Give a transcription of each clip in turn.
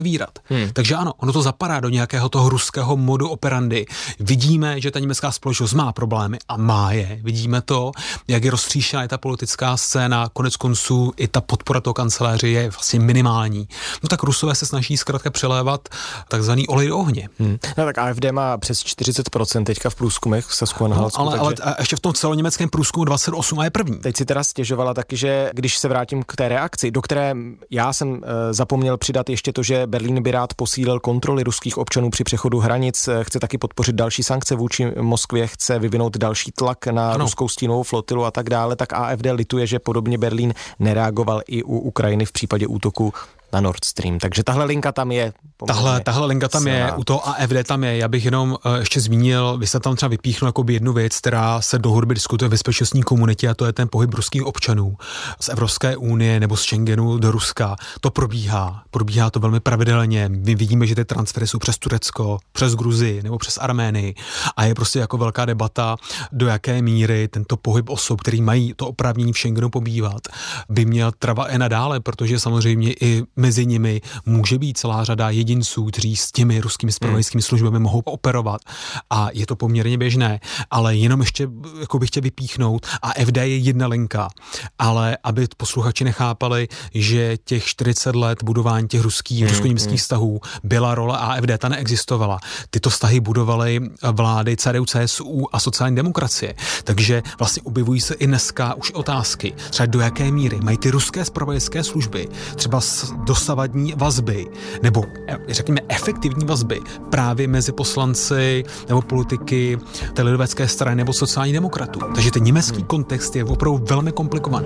vírat. Takže ano, ono to zapadá do nějakého toho ruského modu operandy. Vidíme, že ta německá společnost má problémy a má je. Vidíme to, jak je roztříšená ta politická scéna, konec konců i ta podpora toho kancléře je vlastně minimální. No tak Rusové se snaží zkrátka přelévat takzvaný olej do ohně. No tak AfD má přes 40% teďka v průzkumech v Sasku a na Haladsku. Ale ještě v tom celoněmeckém průzkumu 28 a je první. Teď si teda stěžovala taky, že když se vrátím k té reakci, do které já jsem zapomněl přidat ještě to, že Berlín by rád posílil kontroly ruských občanů při přechodu hranic, chce taky podpořit další sankce vůči Moskvě, chce vyvinout další tlak na ruskou stínovou flotilu a tak dále, tak AfD lituje, že podobně Berlín nereagoval i u Ukrajiny v případě útoku na Nord Stream. Takže tahle linka tam je. Tahle linka tam je, u toho AfD tam je. Já bych jenom ještě zmínil, vy jste tam třeba vypíchnul jakoby jednu věc, která se dlouhodobě diskutuje v bezpečnostní komunitě, a to je ten pohyb ruských občanů z Evropské unie nebo z Schengenu do Ruska. To probíhá to velmi pravidelně. My vidíme, že ty transfery jsou přes Turecko, přes Gruzii nebo přes Arménii a je prostě jako velká debata, do jaké míry tento pohyb osob, který mají to oprávnění v Schengenu pobývat, by měl trvat i nadále, protože samozřejmě i mezi nimi může být celá řada jedinců, kteří s těmi ruskými zpravodajskými službami mohou operovat a je to poměrně běžné, ale jenom ještě jako bych chtěl vypíchnout a AfD je jedna linka, ale aby posluchači nechápali, že těch 40 let budování těch rusko-německých vztahů byla role AfD, ta neexistovala. Tyto vztahy budovaly vlády CDU, CSU a sociální demokracie, takže vlastně objevují se i dneska už otázky, třeba do jaké míry mají ty ruské zpravodajské služby třeba dosavadní vazby, nebo řekněme efektivní vazby právě mezi poslanci nebo politiky té lidovecké strany nebo sociální demokratů. Takže ten německý kontext je opravdu velmi komplikovaný.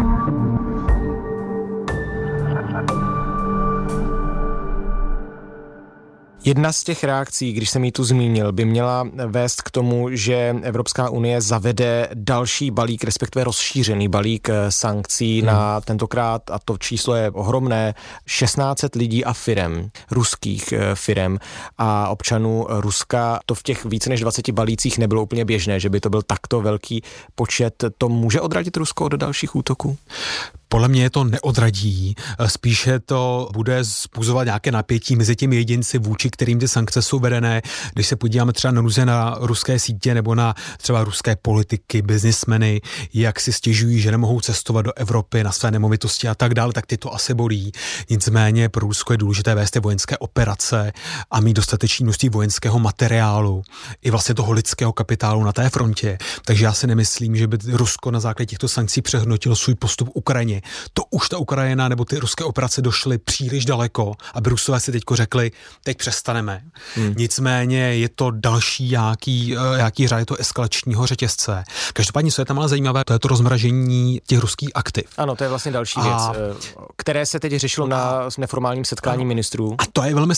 Jedna z těch reakcí, když jsem ji tu zmínil, by měla vést k tomu, že Evropská unie zavede další balík, respektive rozšířený balík sankcí na tentokrát, a to číslo je ohromné, 1600 lidí a firem, ruských firem a občanů Ruska. To v těch více než 20 balících nebylo úplně běžné, že by to byl takto velký počet. To může odradit Rusko od dalších útoků? Podle mě to neodradí, spíše to bude způsobovat nějaké napětí mezi těmi jedinci, vůči kterým ty sankce jsou vedené. Když se podíváme třeba na ruské sítě nebo na třeba ruské politiky, biznismeny, jak si stěžují, že nemohou cestovat do Evropy na své nemovitosti a tak dále, tak ty to asi bolí. Nicméně pro Rusko je důležité vést ty vojenské operace a mít dostatečné množství vojenského materiálu i vlastně toho lidského kapitálu na té frontě. Takže já si nemyslím, že by Rusko na základě těchto sankcí přehodnotilo svůj postup Ukrajině. To už ta Ukrajina nebo ty ruské operace došly příliš daleko, aby Rusové si teďko řekli, teď přestaneme. Nicméně je to další jaký řád to eskalačního řetězce. Každopádně, co je tam ale zajímavé, to je to rozmražení těch ruských aktiv. Ano, to je vlastně další věc, které se teď řešilo na neformálním setkání ministrů. A to je velmi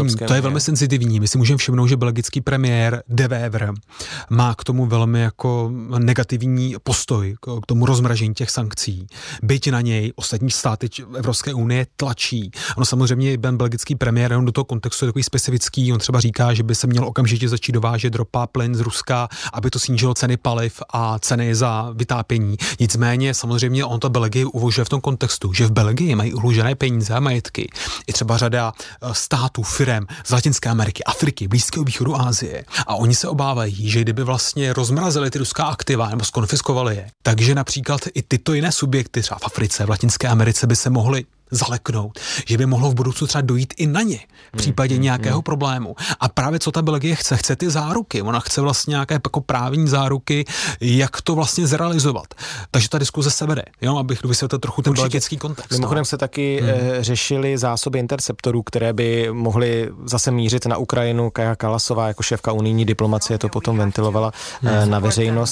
senzitivní. My si můžeme všimnout, že belgický premiér De Wever má k tomu velmi jako negativní postoj k tomu rozmražení těch sankcí. Byť na něj ostatní státy Evropské unie tlačí. Ono samozřejmě ten belgický premiér, on do toho kontextu je takový specifický, on třeba říká, že by se měl okamžitě začít dovážet ropa, plyn z Ruska, aby to snížilo ceny paliv a ceny za vytápění. Nicméně samozřejmě on to Belgii uvažuje v tom kontextu, že v Belgii mají uložené peníze a majetky. I třeba řada států, firem z Latinské Ameriky, Afriky, Blízkého východu, Asie. A oni se obávají, že kdyby vlastně rozmrazili ty ruská aktiva nebo skonfiskovali je, takže například i tyto jiné subjekty třeba v Africe, v Latinské Americe by se mohly zaleknout, že by mohlo v budoucnu třeba dojít i na ně v případě nějakého problému. A právě co ta Belgie chce ty záruky. Ona chce vlastně nějaké jako právní záruky, jak to vlastně zrealizovat. Takže ta diskuze se vede, abych vysvětlil trochu ten belgický kontext. Mimochodem se taky řešily zásoby interceptorů, které by mohly zase mířit na Ukrajinu. Kaja Kalasová jako šéfka unijní diplomacie to potom ventilovala na veřejnost.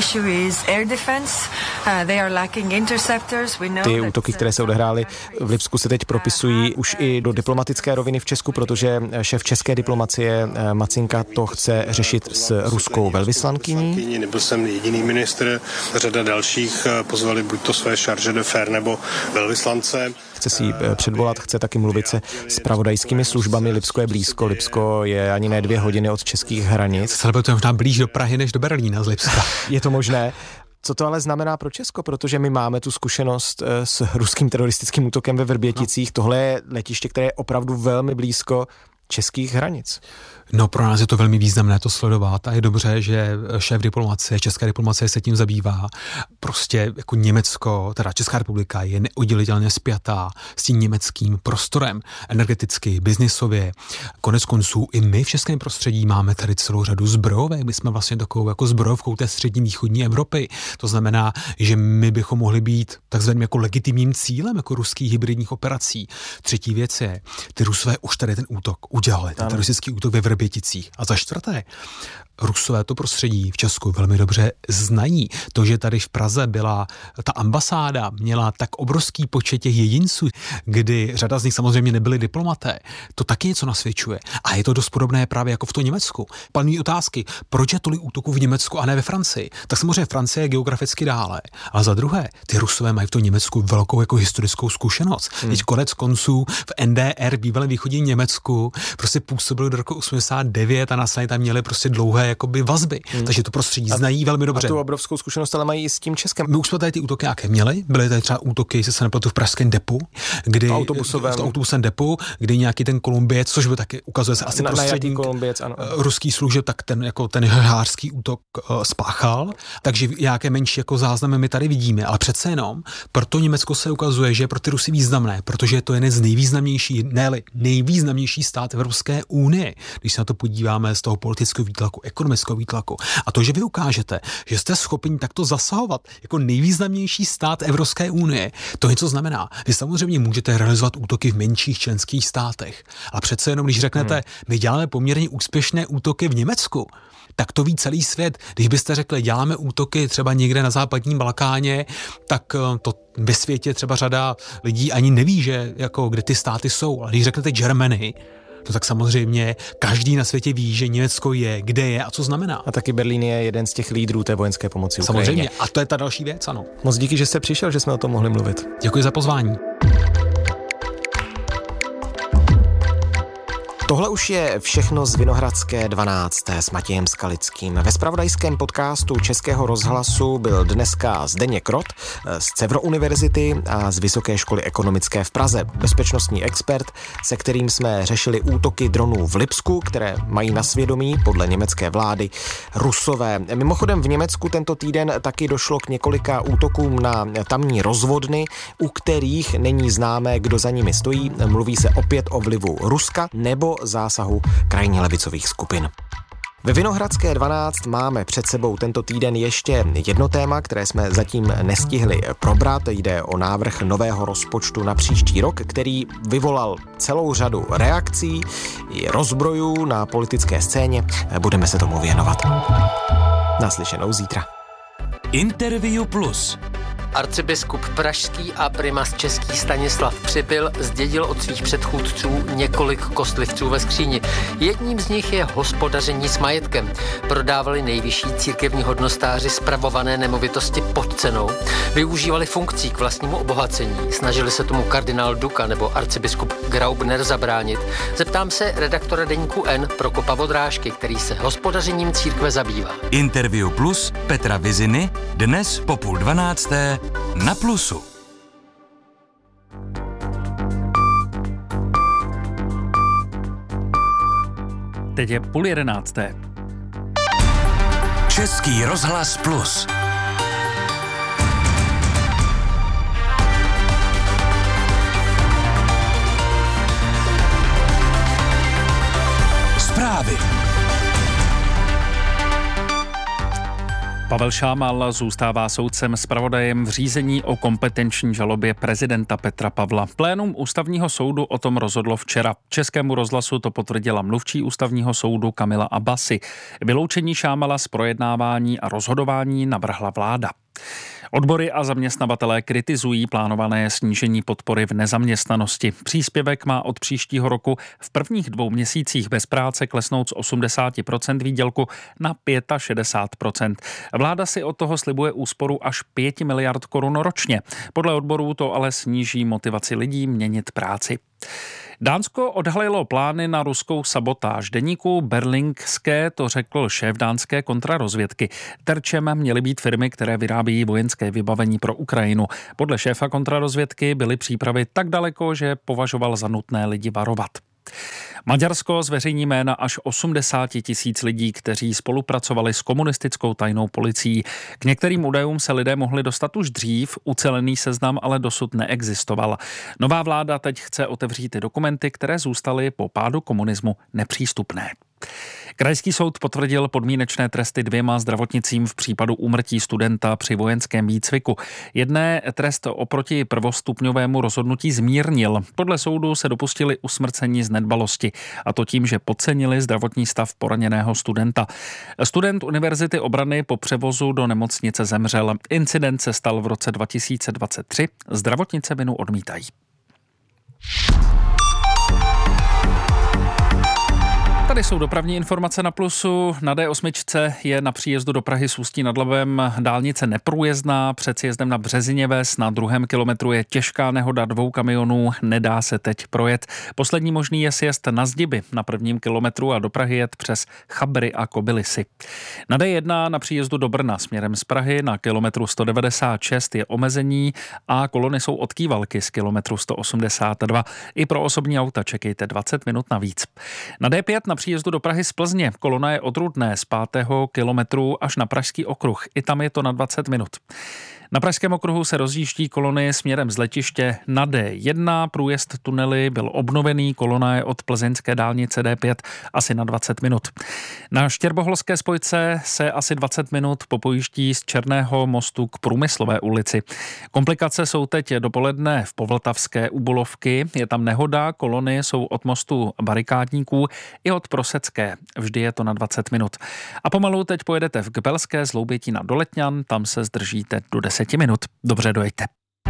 Ty útoky, které se odehrály v Lipsku, se teď propisují už i do diplomatické roviny v Česku, protože šéf české diplomacie Macinka to chce řešit s ruskou velvyslankyní. Nebyl jsem jediný ministr, řada dalších pozvali buď to své charge d'affaires nebo velvyslance. Chce si ji předvolat, chce taky mluvit se zpravodajskými službami. Lipsko je blízko, Lipsko je ani ne 2 hodiny od českých hranic. Celé to je možná blíž do Prahy než do Berlína z Lipska. Je to možné. Co to ale znamená pro Česko? Protože my máme tu zkušenost s ruským teroristickým útokem ve Vrběticích. Tohle je letiště, které je opravdu velmi blízko českých hranic. No, pro nás je to velmi významné to sledovat a je dobře, že šéf diplomacie, české diplomacie se tím zabývá. Prostě jako Německo, teda Česká republika je neoddělitelně spjatá s tím německým prostorem, energeticky, biznisově. Konec konců i my v českém prostředí máme tady celou řadu zbrojovek. My jsme vlastně takovou jako zbrojovkou té střední východní Evropy. To znamená, že my bychom mohli být takzvaným jako legitimním cílem jako ruských hybridních operací. Třetí věc je, ty Rusové už tady ten útok udělali, ten teroristický útok ve Vrběticích. A za čtvrté, Rusové to prostředí v Česku velmi dobře znají. To, že tady v Praze byla ta ambasáda, měla tak obrovský počet těch jedinců, kdy řada z nich samozřejmě nebyli diplomaté, to taky něco nasvědčuje. A je to dost podobné právě jako v tom Německu. Panují otázky, proč je tolik útoků v Německu a ne ve Francii? Tak samozřejmě Francie je geograficky dále. A za druhé, ty Rusové mají v tom Německu velkou jako historickou zkušenost. Teď konec konců v NDR, bývalém východním Německu, prostě působili do roku 89 a následně tam měli prostě dlouhé jakoby vazby. Takže to prostředí znají velmi dobře. A tu obrovskou zkušenost ale mají i s tím Českem. My už jsme tady ty útoky nějaké měli. Byly tady třeba útoky, jestli se nepletu, v pražském depu, kdy v autobusovém depu, kdy nějaký ten Kolumbiec, což by taky ukazuje se asi prostředník ruský služeb, tak ten jako ten hářský útok spáchal. Takže nějaké menší jako záznamy my tady vidíme, ale přece jenom proto Německo se ukazuje, že je pro ty Rusy významné, protože je to jeden z nejvýznamnější stát Evropské unie, když se na to podíváme z toho politického výtlaku, ekonomického výtlaku. A to, že vy ukážete, že jste schopni takto zasahovat jako nejvýznamnější stát Evropské unie, to něco znamená. Vy samozřejmě můžete realizovat útoky v menších členských státech. A přece jenom, když řeknete, my děláme poměrně úspěšné útoky v Německu, tak to ví celý svět. Když byste řekli, děláme útoky třeba někde na západním Balkáně, tak to ve světě třeba řada lidí ani neví, že jako kde ty státy jsou. Ale když řeknete Germany, no tak samozřejmě každý na světě ví, že Německo je, kde je a co znamená. A taky Berlín je jeden z těch lídrů té vojenské pomoci Ukrajině. Samozřejmě. A to je ta další věc, ano. Moc díky, že jste přišel, že jsme o tom mohli mluvit. Děkuji za pozvání. Tohle už je všechno z Vinohradské 12. s Matějem Skalickým. Ve zpravodajském podcastu Českého rozhlasu byl dneska Zdeněk Rott z Cevro univerzity a z Vysoké školy ekonomické v Praze, bezpečnostní expert, se kterým jsme řešili útoky dronů v Lipsku, které mají na svědomí podle německé vlády Rusové. Mimochodem v Německu tento týden taky došlo k několika útokům na tamní rozvodny, u kterých není známé, kdo za nimi stojí. Mluví se opět o vlivu Ruska nebo zásahu krajně levicových skupin. Ve Vinohradské 12 máme před sebou tento týden ještě jedno téma, které jsme zatím nestihli probrat. Jde o návrh nového rozpočtu na příští rok, který vyvolal celou řadu reakcí i rozbrojů na politické scéně. Budeme se tomu věnovat. Naslyšenou zítra. Interview Plus. Arcibiskup pražský a primas český Stanislav Přibyl zdědil od svých předchůdců několik kostlivců ve skříni. Jedním z nich je hospodaření s majetkem. Prodávali nejvyšší církevní hodnostáři spravované nemovitosti pod cenou, využívali funkcí k vlastnímu obohacení, snažili se tomu kardinál Duka nebo arcibiskup Graubner zabránit. Zeptám se redaktora deníku N Prokopa Vodrážky, který se hospodařením církve zabývá. Interview Plus Petra Viziny dnes po 11:30 na Plusu. Teď je 10:30. Český rozhlas Plus. Zprávy. Pavel Šámal zůstává soudcem zpravodajem v řízení o kompetenční žalobě prezidenta Petra Pavla. Plénum ústavního soudu o tom rozhodlo včera. Českému rozhlasu to potvrdila mluvčí ústavního soudu Kamila Abbasi. Vyloučení Šámala z projednávání a rozhodování navrhla vláda. Odbory a zaměstnavatelé kritizují plánované snížení podpory v nezaměstnanosti. Příspěvek má od příštího roku v prvních 2 měsících bez práce klesnout z 80% výdělku na 65%. Vláda si od toho slibuje úsporu až 5 miliard korun ročně. Podle odborů to ale sníží motivaci lidí měnit práci. Dánsko odhalilo plány na ruskou sabotáž. Deníku Berlingske to řekl šéf dánské kontrarozvědky. Terčem měly být firmy, které vyrábějí vojenské vybavení pro Ukrajinu. Podle šéfa kontrarozvědky byly přípravy tak daleko, že považoval za nutné lidi varovat. Maďarsko zveřejní jména až 80 000 lidí, kteří spolupracovali s komunistickou tajnou policií. K některým údajům se lidé mohli dostat už dřív, ucelený seznam ale dosud neexistoval. Nová vláda teď chce otevřít ty dokumenty, které zůstaly po pádu komunismu nepřístupné. Krajský soud potvrdil podmínečné tresty 2 zdravotnicím v případu úmrtí studenta při vojenském výcviku. Jedné trest oproti prvostupňovému rozhodnutí zmírnil. Podle soudu se dopustili usmrcení z nedbalosti, a to tím, že podcenili zdravotní stav poraněného studenta. Student Univerzity obrany po převozu do nemocnice zemřel. Incident se stal v roce 2023. Zdravotnice vinu odmítají. Tady jsou dopravní informace na Plusu. Na D8 je na příjezdu do Prahy s Ústí nad Labem dálnice neprůjezdná. Před sjezdem na Březiněves na 2. kilometru je těžká nehoda 2 kamionů. Nedá se teď projet. Poslední možný je sjezd na Zdiby na 1. kilometru a do Prahy jet přes Chabry a Kobylisy. Na D1 na příjezdu do Brna směrem z Prahy na kilometru 196 je omezení a kolony jsou od Kývalky z kilometru 182. I pro osobní auta čekejte 20 minut navíc. Na D5 na příjezdu do Prahy z Plzně kolona je od Rudné z 5. kilometru až na Pražský okruh. I tam je to na 20 minut. Na Pražském okruhu se rozjíždí kolony směrem z letiště na D1. Průjezd tunely byl obnovený, kolona je od plzeňské dálnice D5 asi na 20 minut. Na Štěrboholské spojce se asi 20 minut popojíždí z Černého mostu k Průmyslové ulici. Komplikace jsou teď dopoledne v Povltavské u Bulovky. Je tam nehoda, kolony jsou od mostu Barikádníků i od Prosecké. Vždy je to na 20 minut. A pomalu teď pojedete v Kbelské z Loubětína do Letňan, tam se zdržíte do 10 minut. Dobře dojďte.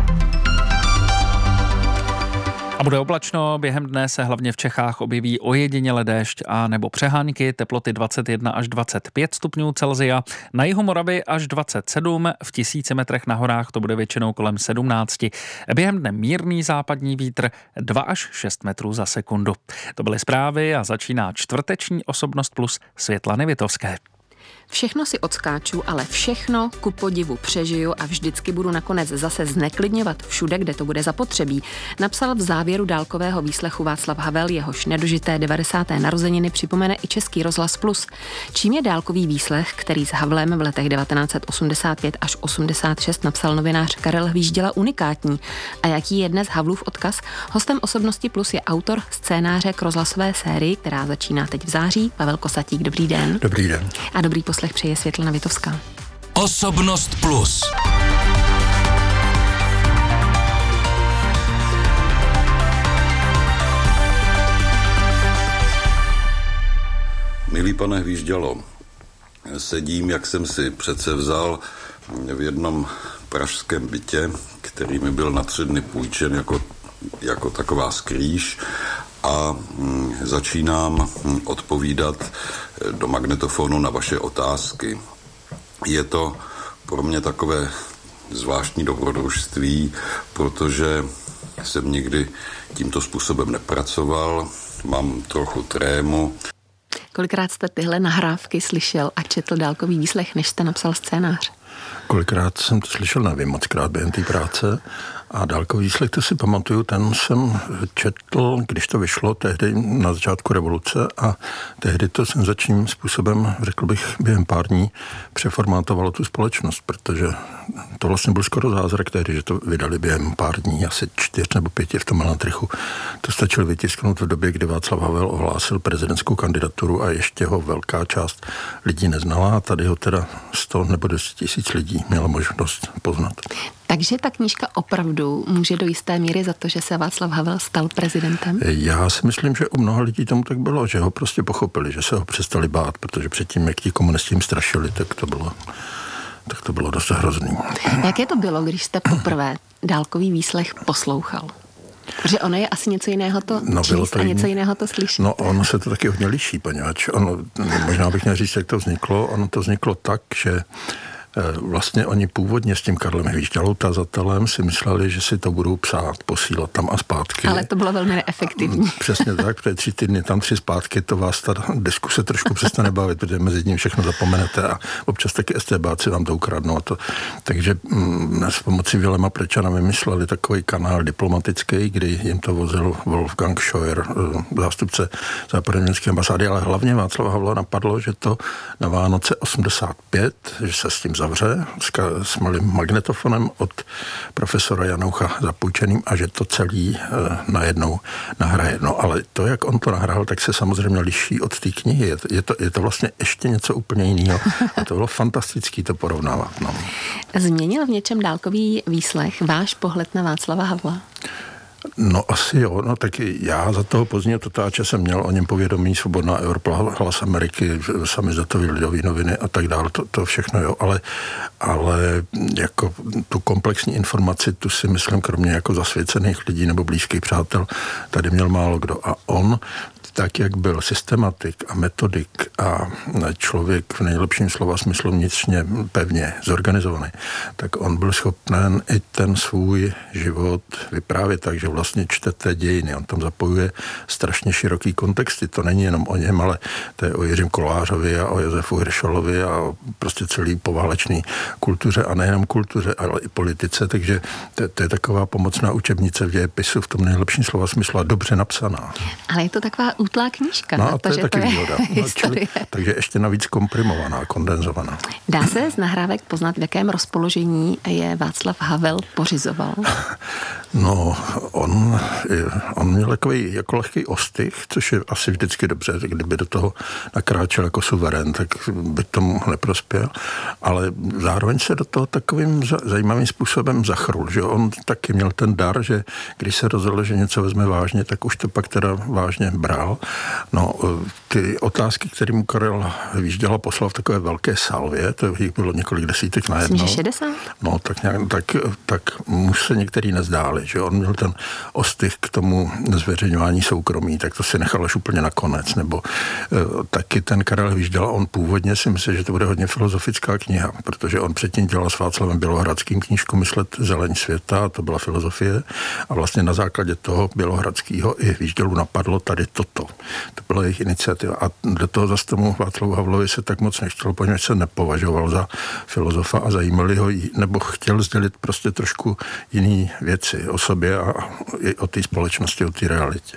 A bude oblačno, během dne se hlavně v Čechách objeví ojediněle déšť a nebo přehánky, teploty 21 až 25 stupňů Celsia, na jihu Moravy až 27, v 1000 metrech na horách to bude většinou kolem 17. Během dne mírný západní vítr 2 až 6 metrů za sekundu. To byly zprávy a začíná čtvrteční Osobnost plus Světlany Vitovské. Všechno si odskáču, ale všechno ku podivu přežiju a vždycky budu nakonec zase zneklidňovat všude, kde to bude zapotřebí, napsal v závěru dálkového výslechu Václav Havel, jehož nedožité 90. narozeniny připomene i Český rozhlas Plus. Čím je dálkový výslech, který s Havlem v letech 1985 až 86 napsal novinář Karel Hvížděla, unikátní? A jaký je dnes Havlův odkaz? Hostem Osobnosti Plus je autor scénáře k rozhlasové sérii, která začíná teď v září. Pavel Kosatík, dobrý den. Dobrý den. A dobrý poslech přeje Světlana Vitovská. Osobnost plus. Milý pane Hvíždělo, sedím, jak jsem si přece vzal, v jednom pražském bytě, který mi byl na 3 dny půjčen jako taková skrýš, a začínám odpovídat do magnetofonu na vaše otázky. Je to pro mě takové zvláštní dobrodružství, protože jsem nikdy tímto způsobem nepracoval, mám trochu trému. Kolikrát jste tyhle nahrávky slyšel a četl dálkový výslech, než jste napsal scénář? Kolikrát jsem to slyšel, nevím, mockrát během té práce. A dálkový výslech, to si pamatuju, ten jsem četl, když to vyšlo, tehdy na začátku revoluce, a tehdy to senzačním způsobem, řekl bych, během pár dní přeformátovalo tu společnost, protože to vlastně byl skoro zázrak tehdy, že to vydali během pár dní, asi 4 nebo 5 v tom Melantrichu. To stačilo vytisknout v době, kdy Václav Havel ohlásil prezidentskou kandidaturu a ještě ho velká část lidí neznala, a tady ho teda 100 nebo 10 tisíc lidí měla možnost poznat. Takže ta knížka opravdu může do jisté míry za to, že se Václav Havel stal prezidentem? Já si myslím, že u mnoha lidí tomu tak bylo, že ho prostě pochopili, že se ho přestali bát, protože předtím, jak ti komunisti jim strašili, tak to bylo dost hrozný. Jaké to bylo, když jste poprvé dálkový výslech poslouchal? Protože ono je asi něco jiného to číst a něco jiného to slyšet. No, ono se to taky hodně liší, poněvadž možná bych měl říct, jak to vzniklo. Ono to vzniklo tak, že Vlastně oni původně s tím Karlem Hvížďalou, tazatelem, si mysleli, že si to budou psát, posílat tam a zpátky. Ale to bylo velmi neefektivní. Přesně tak, protože 3 týdny tam 3 zpátky, to vás ta diskuse trošku přestane bavit, protože mezi tím všechno zapomenete a občas taky STBáci vám to ukradnou. Takže s pomocí Vilema Plečana vymysleli takový kanál diplomatický, kdy jim to vozil Wolfgang Scheuer, zástupce západoněmecké ambasády, ale hlavně Václava Havla napadlo, že to na Vánoce 85, že se s tím zavře, s malým magnetofonem od profesora Janoucha zapůjčeným a že to celý najednou nahraje. No ale to, jak on to nahrál, tak se samozřejmě liší od té knihy. Je to vlastně ještě něco úplně jiného. A to bylo fantastický to porovnávat. No. Změnil v něčem dálkový výslech váš pohled na Václava Havla? No asi jo, no tak já za toho pozdního totáče jsem měl o něm povědomí, Svobodná Evropa, Hlas Ameriky, Samizdatový Lidový noviny a tak dále, to všechno jo, ale jako tu komplexní informaci, tu si myslím, kromě jako zasvěcených lidí nebo blízkých přátel, tady měl málo kdo a on, tak jak byl systematik a metodik a člověk v nejlepším slova smyslu vnitřně pevně zorganizovaný, tak on byl schopen i ten svůj život vyprávět tak, že vlastně čtete dějiny. On tam zapojuje strašně široký kontexty. To není jenom o něm, ale to je o Jiřím Kolářovi a o Josefu Hiršalovi a o prostě celý poválečný kultuře a nejenom kultuře, ale i politice. Takže to je taková pomocná učebnice v dějepisu v tom nejlepším slova smyslu a dobře napsaná. Ale je to taková útlá knížka. No, to je taky výhoda. Takže ještě navíc komprimovaná, kondenzovaná. Dá se z nahrávek poznat, v jakém rozpoložení je Václav Havel pořizoval? No, on měl takový jako lehký ostych, což je asi vždycky dobře, kdyby do toho nakráčel jako suverén, tak by tomu neprospěl, ale zároveň se do toho takovým zajímavým způsobem zachrul, že on taky měl ten dar, že když se rozhodl, že něco vezme vážně, tak už to pak teda vážně bral. No, ty otázky, které mu Karel Hvížďala poslal v takové velké salvě, to jich bylo několik desítek na jedno. Myslím, že 60? No, tak mu se některý nezdáli, že on měl ten ostych k tomu zveřejňování soukromí, tak to si nechal až úplně nakonec, nebo taky ten Karel Hvížďala, on původně si myslel, že to bude hodně filozofická kniha, protože on předtím dělal s Václavem Bělohradským knížku Myslet zeleň světa, to byla filozofie a vlastně na základě toho Bělohradského i Hvížďalu napadlo tady toto. To byla jejich iniciativa a do toho zase tomu Václavu Havlovi se tak moc nechtělo, poněvadž se nepovažoval za filozofa a zajímali ho, nebo chtěl sdělit prostě trošku jiný věci o sobě a i o té společnosti, o té realitě.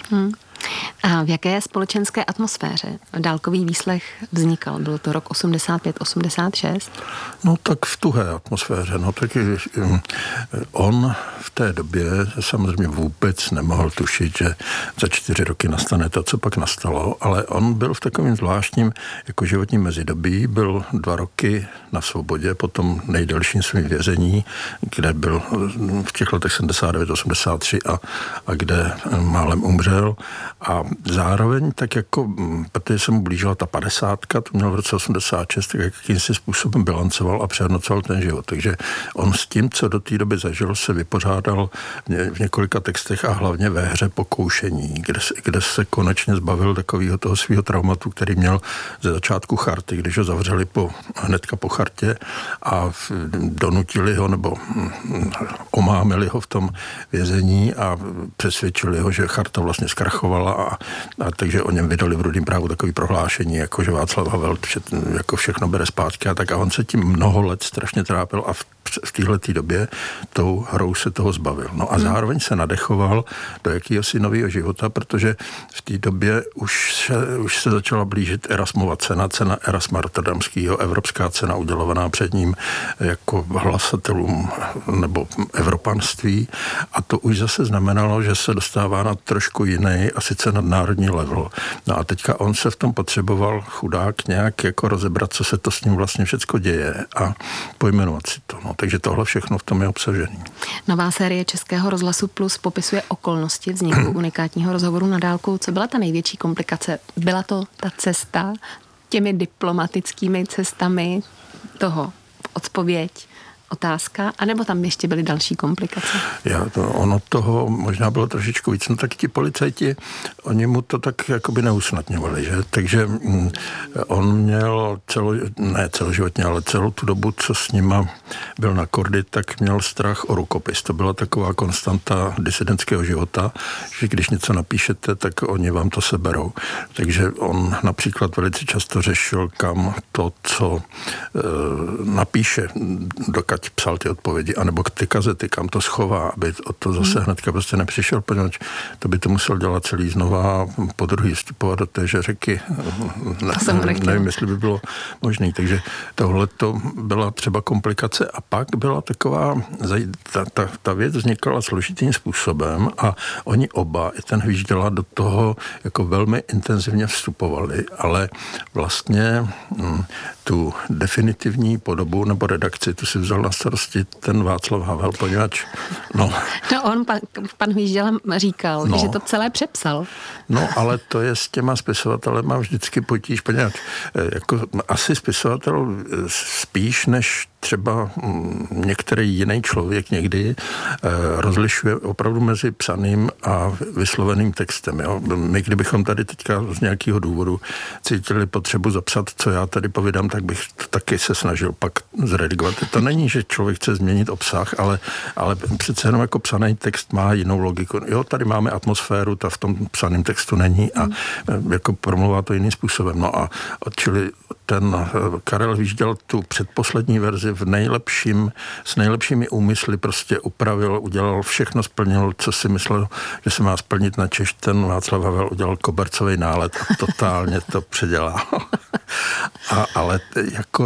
A v jaké společenské atmosféře dálkový výslech vznikal? Bylo to rok 85-86? No tak v tuhé atmosféře. No tak on v té době samozřejmě vůbec nemohl tušit, že za 4 roky nastane to, co pak nastalo, ale on byl v takovém zvláštním jako životním mezidobí, byl 2 roky na svobodě, potom nejdelším svým vězení, kde byl v těch letech 79-83 a kde málem umřel. A zároveň tak jako, protože se mu blížila ta 50, to měl v roce 86, tak jakýmsi způsobem bilancoval a přehodnocoval ten život. Takže on s tím, co do té doby zažil, se vypořádal v několika textech a hlavně ve hře Pokoušení, kde se konečně zbavil takového toho svého traumatu, který měl ze začátku charty, když ho zavřeli hnedka po chartě a donutili ho nebo omámili ho v tom vězení a přesvědčili ho, že charta vlastně zkrachovala a takže o něm vydali v Rudým právu takový prohlášení, jako že Václav Havel jako všechno bere zpátky a tak a on se tím mnoho let strašně trápil a v téhletý době tou hrou se toho zbavil. No a zároveň se nadechoval do jakýhosi nového života, protože v té době už se začala blížit Erasmova cena Erasma Rotterdamského, evropská cena udělovaná před ním jako hlasatelům nebo evropanství a to už zase znamenalo, že se dostává na trošku jiný a sice nadnárodní level. No a teďka on se v tom potřeboval chudák nějak jako rozebrat, co se to s ním vlastně všecko děje a pojmenovat si to. No, takže tohle všechno v tom je obsažený. Nová série Českého rozhlasu Plus popisuje okolnosti vzniku unikátního rozhovoru na dálku. Co byla ta největší komplikace? Byla to ta cesta těmi diplomatickými cestami toho odpověď, otázka, anebo tam ještě byly další komplikace? Ono toho možná bylo trošičku víc, no tak ti policajti, oni mu to tak jakoby neusnadňovali, že? Takže on měl celoživotně, ale celou tu dobu, co s nima byl na kordy, tak měl strach o rukopis. To byla taková konstanta disidentského života, že když něco napíšete, tak oni vám to seberou. Takže on například velice často řešil, kam to, co napíše, dokud psal ty odpovědi, anebo ty kazety, kam to schová, aby o to zase hnedka prostě nepřišel, protože to by to musel dělat celý znova, po druhý vstupovat do té řeky. Nevím, jestli by bylo možné. Takže tohle to byla třeba komplikace a pak byla taková, ta věc vznikala složitým způsobem a oni oba, i ten Hvížděla, do toho jako velmi intenzivně vstupovali, ale vlastně tu definitivní podobu nebo redakci, tu si vzal na starosti ten Václav Havel, poněvadž pan Hvížděla říkal, že to celé přepsal. No, ale to je s těma spisovatelema vždycky potíž, poněvadž jako asi spisovatel spíš než třeba některý jiný člověk někdy rozlišuje opravdu mezi psaným a vysloveným textem. Jo? My, kdybychom tady teďka z nějakého důvodu cítili potřebu zapsat, co já tady povídám, tak bych to taky se snažil pak zredigovat. To není, že člověk chce změnit obsah, ale přece jenom jako psaný text má jinou logiku. Jo, tady máme atmosféru, ta v tom psaném textu není a jako promluvá to jiným způsobem. No a čili ten Karel Hvížděl tu předposlední verzi s nejlepšími úmysly prostě upravil, udělal všechno, splnil, co si myslel, že se má splnit na Češ. Ten Václav Havel udělal kobercový nálet a totálně to předělal. Ale jako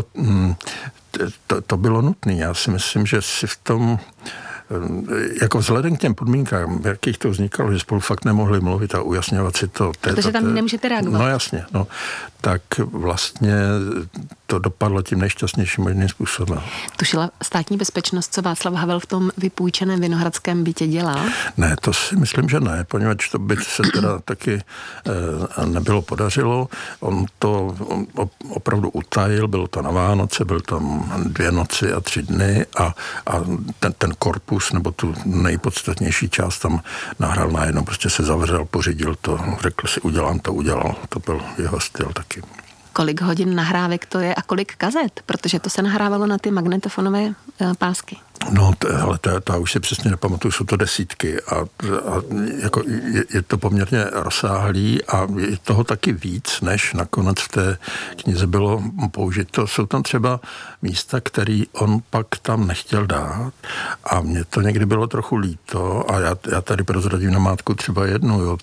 to bylo nutné. Já si myslím, že si v tom jako vzhledem k těm podmínkám, v jakých to vznikalo, že spolu fakt nemohli mluvit a ujasňovat si to. Protože tam nemůžete reagovat. No jasně, tak vlastně to dopadlo tím nejšťastnějším možným způsobem. Tušila Státní bezpečnost, co Václav Havel v tom vypůjčeném vinohradském bytě dělal? Ne, to si myslím, že ne, poněvadž to by se teda taky nebylo podařilo. On to opravdu utajil, bylo to na Vánoce, byl tam 2 noci a 3 dny a ten korpus, nebo tu nejpodstatnější část tam nahrál najednou, prostě se zavřel, pořídil to, řekl si, udělal. To byl jeho styl taky. Kolik hodin nahrávek to je a kolik kazet? Protože to se nahrávalo na ty magnetofonové pásky. No, ale to už si přesně nepamatuju, jsou to desítky a jako je to poměrně rozsáhlý a je toho taky víc, než nakonec v té knize bylo použito. Jsou tam třeba místa, které on pak tam nechtěl dát a mně to někdy bylo trochu líto a já tady prozradím namátku třeba jednu. Jo.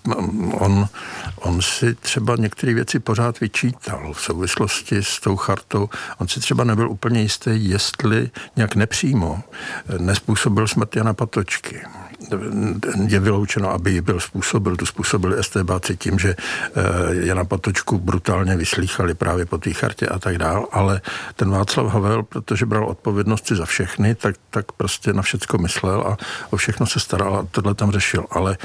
On si třeba některé věci pořád vyčítal v souvislosti s tou chartou. On si třeba nebyl úplně jistý, jestli nějak nepřímo nespůsobil smrt Jana Patočky. Je vyloučeno, aby ji způsobili estébáci tím, že Jana Patočku brutálně vyslýchali právě po té chartě a tak dál, ale ten Václav Havel, protože bral odpovědnosti za všechny, tak prostě na všecko myslel a o všechno se staral a tohle tam řešil. Ale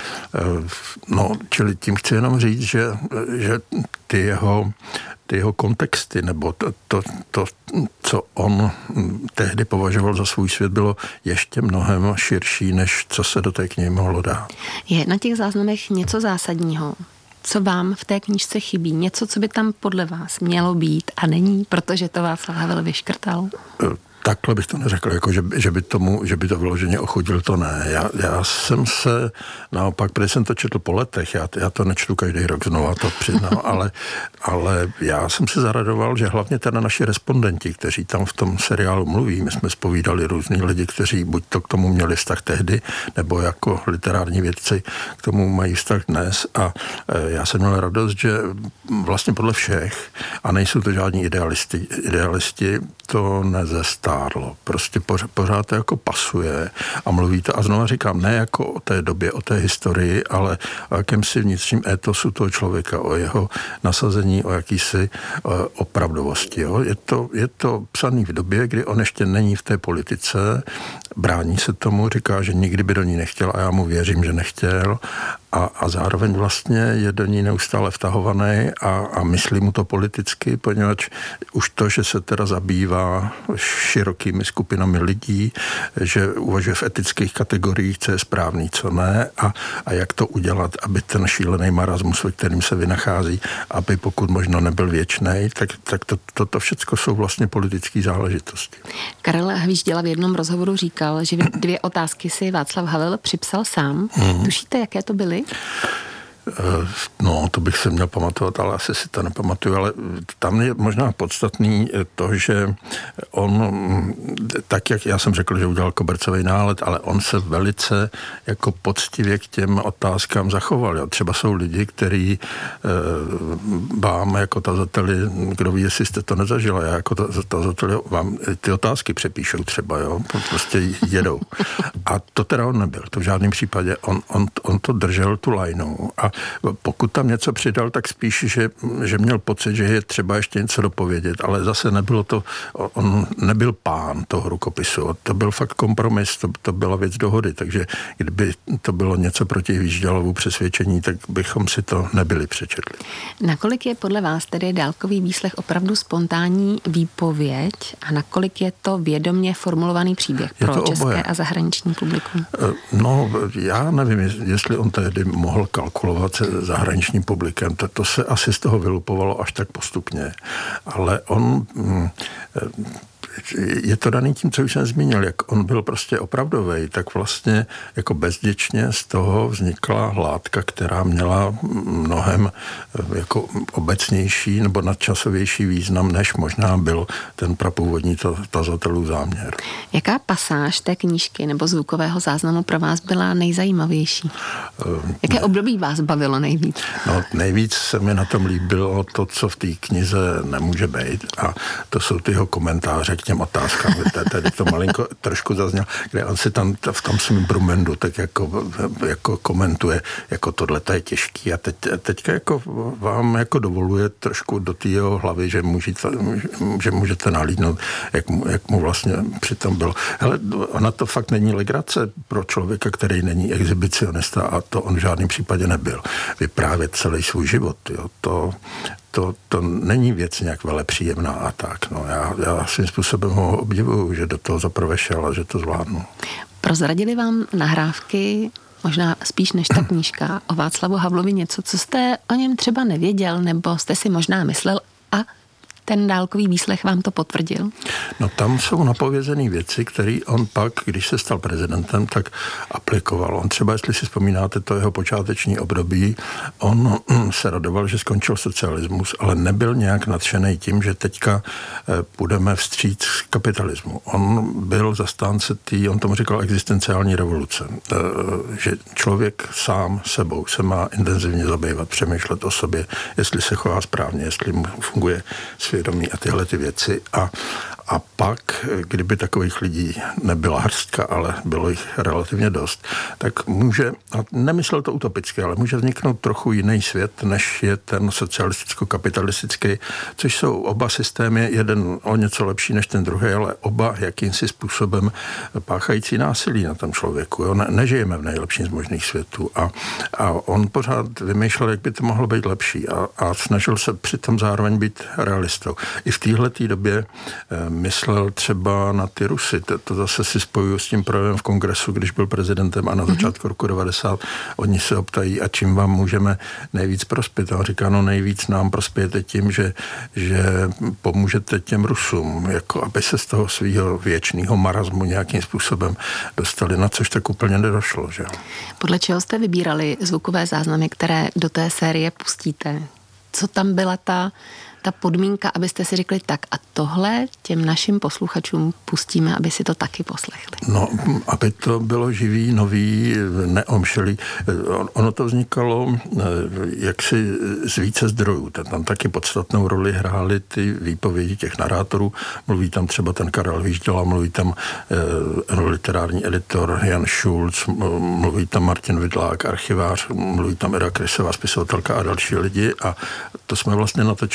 čili tím chci jenom říct, že ty jeho kontexty, nebo to, co on tehdy považoval za svůj svět, bylo ještě mnohem širší, než co se do té knihy mohlo dát. Je na těch záznamech něco zásadního, co vám v té knížce chybí? Něco, co by tam podle vás mělo být a není, protože to Václav Havel vyškrtal? Takhle bych to neřekl, jako že by to vyloženě ochodil, to ne. Já jsem se naopak, protože jsem to četl po letech, já to nečtu každý rok znova, to přiznám, ale já jsem se zaradoval, že hlavně teda naši respondenti, kteří tam v tom seriálu mluví, my jsme zpovídali různý lidi, kteří buď to k tomu měli vztah tehdy, nebo jako literární vědci k tomu mají vztah dnes a já jsem měl radost, že vlastně podle všech, a nejsou to žádní idealisti to nezestárlo. Prostě pořád to jako pasuje a mluví to. A znova říkám, ne jako o té době, o té historii, ale o jakémsi vnitřním étosu toho člověka, o jeho nasazení, o jakýsi opravdovosti. Jo? Je to psaný v době, kdy on ještě není v té politice, brání se tomu, říká, že nikdy by do ní nechtěl a já mu věřím, že nechtěl a zároveň vlastně je do ní neustále vtahovaný a myslí mu to politicky, poněvadž už to, že se teda zabývá širokými skupinami lidí, že uvažuje v etických kategoriích, co je správný, co ne a jak to udělat, aby ten šílený marasmus, ve kterým se vynachází, aby pokud možno nebyl věčnej, tak to všecko jsou vlastně politické záležitosti. Karel Hvížděla v jednom rozhovoru říkal, že 2 otázky si Václav Havel připsal sám. Tušíte, jaké to byly? No, to bych se měl pamatovat, ale asi si to nepamatuju, ale tam je možná podstatný to, že on, tak jak já jsem řekl, že udělal kobercový nálet, ale on se velice jako poctivě k těm otázkám zachoval. Jo. Třeba jsou lidi, kteří vám jako tazateli, kdo ví, jestli jste to nezažila, já jako tazateli vám ty otázky přepíšou třeba, jo, prostě jedou. A to teda on nebyl, to v žádném případě. On to držel tu lajnou a pokud tam něco přidal, tak spíš, že měl pocit, že je třeba ještě něco dopovědět, ale zase nebylo to, on nebyl pán toho rukopisu, to byl fakt kompromis, to byla věc dohody, takže kdyby to bylo něco proti Hvíždělovu přesvědčení, tak bychom si to nebyli přečetli. Nakolik je podle vás tedy dálkový výslech opravdu spontánní výpověď a nakolik je to vědomě formulovaný příběh pro české a zahraniční publikum? No, já nevím, jestli on tehdy mohl kalkulovat se zahraničním publikem, to se asi z toho vylupovalo až tak postupně, ale on je to daný tím, co už jsem zmínil, jak on byl prostě opravdovej, tak vlastně jako bezděčně z toho vznikla látka, která měla mnohem jako obecnější nebo nadčasovější význam, než možná byl ten prapůvodní tazatelův záměr. Jaká pasáž té knížky nebo zvukového záznamu pro vás byla nejzajímavější? Jaké období vás bavilo nejvíc? No, nejvíc se mi na tom líbilo to, co v té knize nemůže být, a to jsou ty jeho komentáře k těm otázkám. Tady to malinko trošku zazněl, kde on si tam v tom svým brumendu tak jako komentuje, jako tohle je těžký a teďka jako vám jako dovoluje trošku do té jeho hlavy, že můžete nalídnout, jak mu vlastně přitom bylo. Hele, ona to fakt není legrace pro člověka, který není exhibicionista, a to on v žádném případě nebyl. Vyprávět celý svůj život, jo, to není věc nějak velepříjemná a tak. No, já svým způsobem ho obdivuju, že do toho zaprvé šel a že to zvládnu. Prozradili vám nahrávky, možná spíš než ta knížka, o Václavu Havlovi něco, co jste o něm třeba nevěděl, nebo jste si možná myslel a ten dálkový výslech vám to potvrdil? No tam jsou napovězené věci, které on pak, když se stal prezidentem, tak aplikoval. On třeba, jestli si vzpomínáte to jeho počáteční období, on se radoval, že skončil socialismus, ale nebyl nějak nadšený tím, že teďka půjdeme vstříc kapitalismu. On byl zastánce on tomu říkal existenciální revoluce. Že člověk sám sebou se má intenzivně zabývat, přemýšlet o sobě, jestli se chová správně, jestli mu funguje svědomí a tyhle ty věci. A pak, kdyby takových lidí nebyla hrstka, ale bylo jich relativně dost, tak může, a nemyslel to utopicky, ale může vzniknout trochu jiný svět, než je ten socialisticko-kapitalistický, což jsou oba systémy, jeden o něco lepší než ten druhý, ale oba jakýmsi způsobem páchající násilí na tom člověku. Jo? Nežijeme v nejlepším z možných světů. A on pořád vymýšlel, jak by to mohlo být lepší, a snažil se přitom zároveň být realistou. I v téhletý době myslel třeba na ty Rusy. To zase si spojuju s tím projevem v kongresu, když byl prezidentem, a na začátku roku 90 oni se optají, a čím vám můžeme nejvíc prospět. A on říká, no nejvíc nám prospějete tím, že pomůžete těm Rusům, jako aby se z toho svého věčného marazmu nějakým způsobem dostali, na což tak úplně nedošlo. Že? Podle čeho jste vybírali zvukové záznamy, které do té série pustíte? Co tam byla ta podmínka, abyste si řekli tak a tohle těm našim posluchačům pustíme, aby si to taky poslechli? No, aby to bylo živý, nový, neomšelý. Ono to vznikalo jaksi z více zdrojů. Tam taky podstatnou roli hrály ty výpovědi těch narátorů. Mluví tam třeba ten Karel Hvížděla, mluví tam literární editor Jan Schulz, mluví tam Martin Vidlák, archivář, mluví tam Eda Krysová, spisovatelka a další lidi, a to jsme vlastně natočili nejdřív.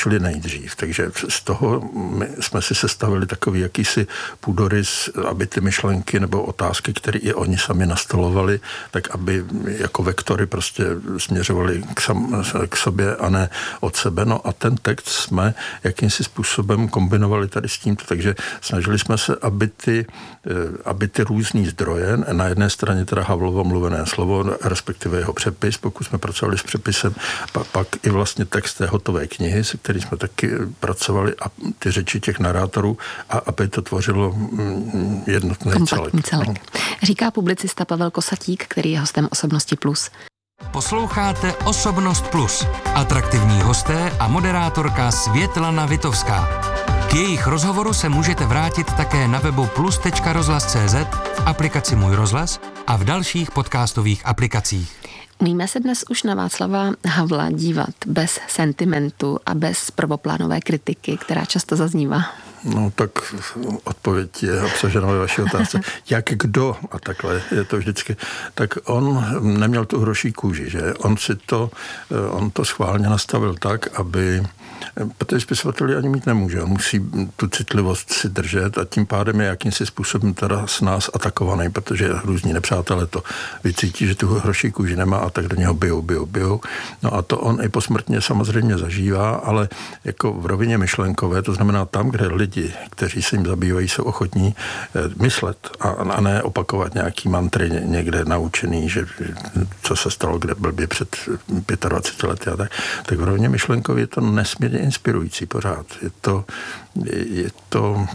nejdřív. Takže z toho my jsme si sestavili takový jakýsi půdorys, aby ty myšlenky nebo otázky, které i oni sami nastolovali, tak aby jako vektory prostě směřovali k sobě a ne od sebe. No a ten text jsme jakýmsi způsobem kombinovali tady s tímto, takže snažili jsme se, aby ty různý zdroje, na jedné straně teda Havlovo mluvené slovo, respektive jeho přepis, pokud jsme pracovali s přepisem, pak i vlastně text té hotové knihy, se kterým jsme taky pracovali, a ty řeči těch narátorů, a aby to tvořilo jednotný celek. Říká publicista Pavel Kosatík, který je hostem Osobnosti Plus. Posloucháte Osobnost Plus. Atraktivní hosté a moderátorka Světlana Vitovská. K jejich rozhovoru se můžete vrátit také na webu plus.rozhlas.cz, v aplikaci Můj rozhlas a v dalších podcastových aplikacích. Umíme se dnes už na Václava Havla dívat bez sentimentu a bez prvoplánové kritiky, která často zaznívá? No tak odpověď je obsažena ve vaší otázce. Jak kdo, a takhle je to vždycky, tak on neměl tu hroší kůži, že? On to schválně nastavil tak, aby, protože spisovatel ani mít nemůže, on musí tu citlivost si držet a tím pádem je jakýmsi způsobem teda s nás atakovaný, protože různí nepřátelé to vycítí, že tu hroší kůži nemá a tak do něho bijou. No a to on i posmrtně samozřejmě zažívá, ale jako v rovině myšlenkové, to znamená tam, kde lidi, kteří se jim zabývají, jsou ochotní myslet a ne opakovat nějaký mantry někde naučený, že co se stalo, kde blbě před 25 lety a tak v rovině myšlenkově je to nesmírně inspirující pořád. Je to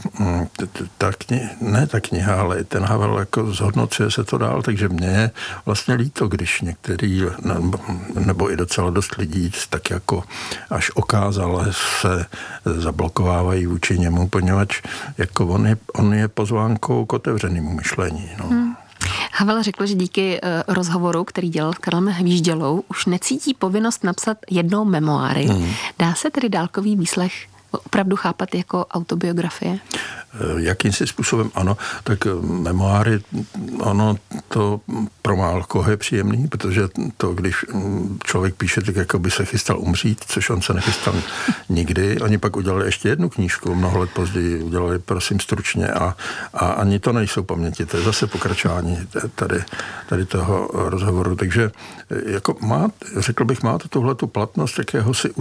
ta kniha, ale ten Havel jako zhodnocuje se to dál, takže mně je vlastně líto, když některý, nebo i docela dost lidí tak jako až okázale se zablokovávají vůči němu, poněvadž jako on je pozvánkou k otevřenému myšlení. No. Havel řekl, že díky rozhovoru, který dělal s Karlem Hvíždělou, už necítí povinnost napsat jednou memoáry. Dá se tedy dálkový výslech opravdu chápat jako autobiografie? Jakýmsi způsobem ano, tak memoáry, ono to pro málkoho je příjemný, protože to, když člověk píše, tak jako by se chystal umřít, což on se nechystal nikdy. Oni pak udělali ještě jednu knížku, mnoho let později udělali, prosím, stručně a ani to nejsou paměti, to je zase pokračování tady toho rozhovoru. Takže jako řekl bych, má to tuhletu platnost jakési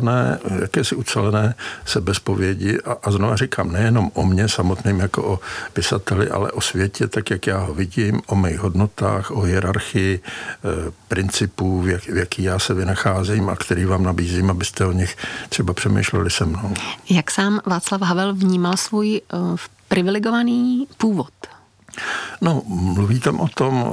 ucelené sebezpovědi a znovu říkám, nejenom o mně samotným jako o pisateli, ale o světě, tak jak já ho vidím, o mých hodnotách, o hierarchii principů, v jaký já se vynacházím a který vám nabízím, abyste o nich třeba přemýšleli se mnou. Jak sám Václav Havel vnímal svůj privilegovaný původ? No, mluví tam o tom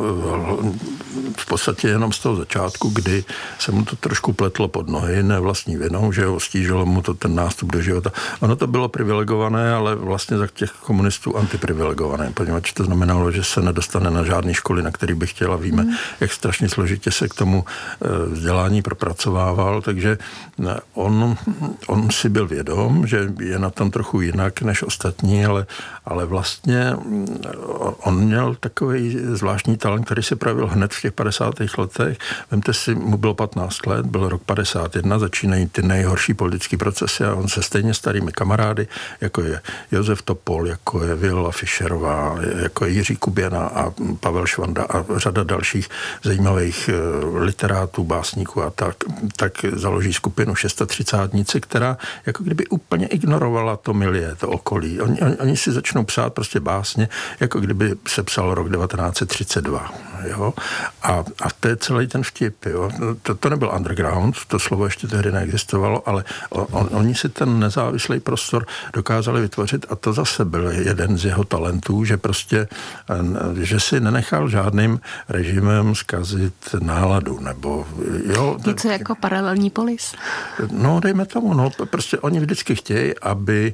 v podstatě jenom z toho začátku, kdy se mu to trošku pletlo pod nohy, ne vlastní vinou, že ho stížilo mu to ten nástup do života. Ono to bylo privilegované, ale vlastně za těch komunistů antiprivilegované, poněvadž to znamenalo, že se nedostane na žádné školy, na který by chtěla. Víme, jak strašně složitě se k tomu vzdělání propracovával, takže on si byl vědom, že je na tom trochu jinak než ostatní, ale vlastně on měl takový zvláštní talent, který se projevil hned v těch 50. letech. Vemte si, mu bylo 15 let, byl rok 51, začínají ty nejhorší politické procesy a on se stejně starými kamarády, jako je Josef Topol, jako je Viola Fischerová, jako je Jiří Kuběna a Pavel Švanda a řada dalších zajímavých literátů, básníků a tak založí skupinu 630, která jako kdyby úplně ignorovala to milie, to okolí. Oni si začnou psát prostě básně, jako kdyby se psal rok 1932. Jo? A to je celý ten vtip. Jo? To nebyl underground, to slovo ještě tehdy neexistovalo, ale oni si ten nezávislý prostor dokázali vytvořit a to zase byl jeden z jeho talentů, že prostě, že si nenechal žádným režimem zkazit náladu, nebo jo. Něco jako paralelní polis. No, dejme tomu, no, prostě oni vždycky chtějí, aby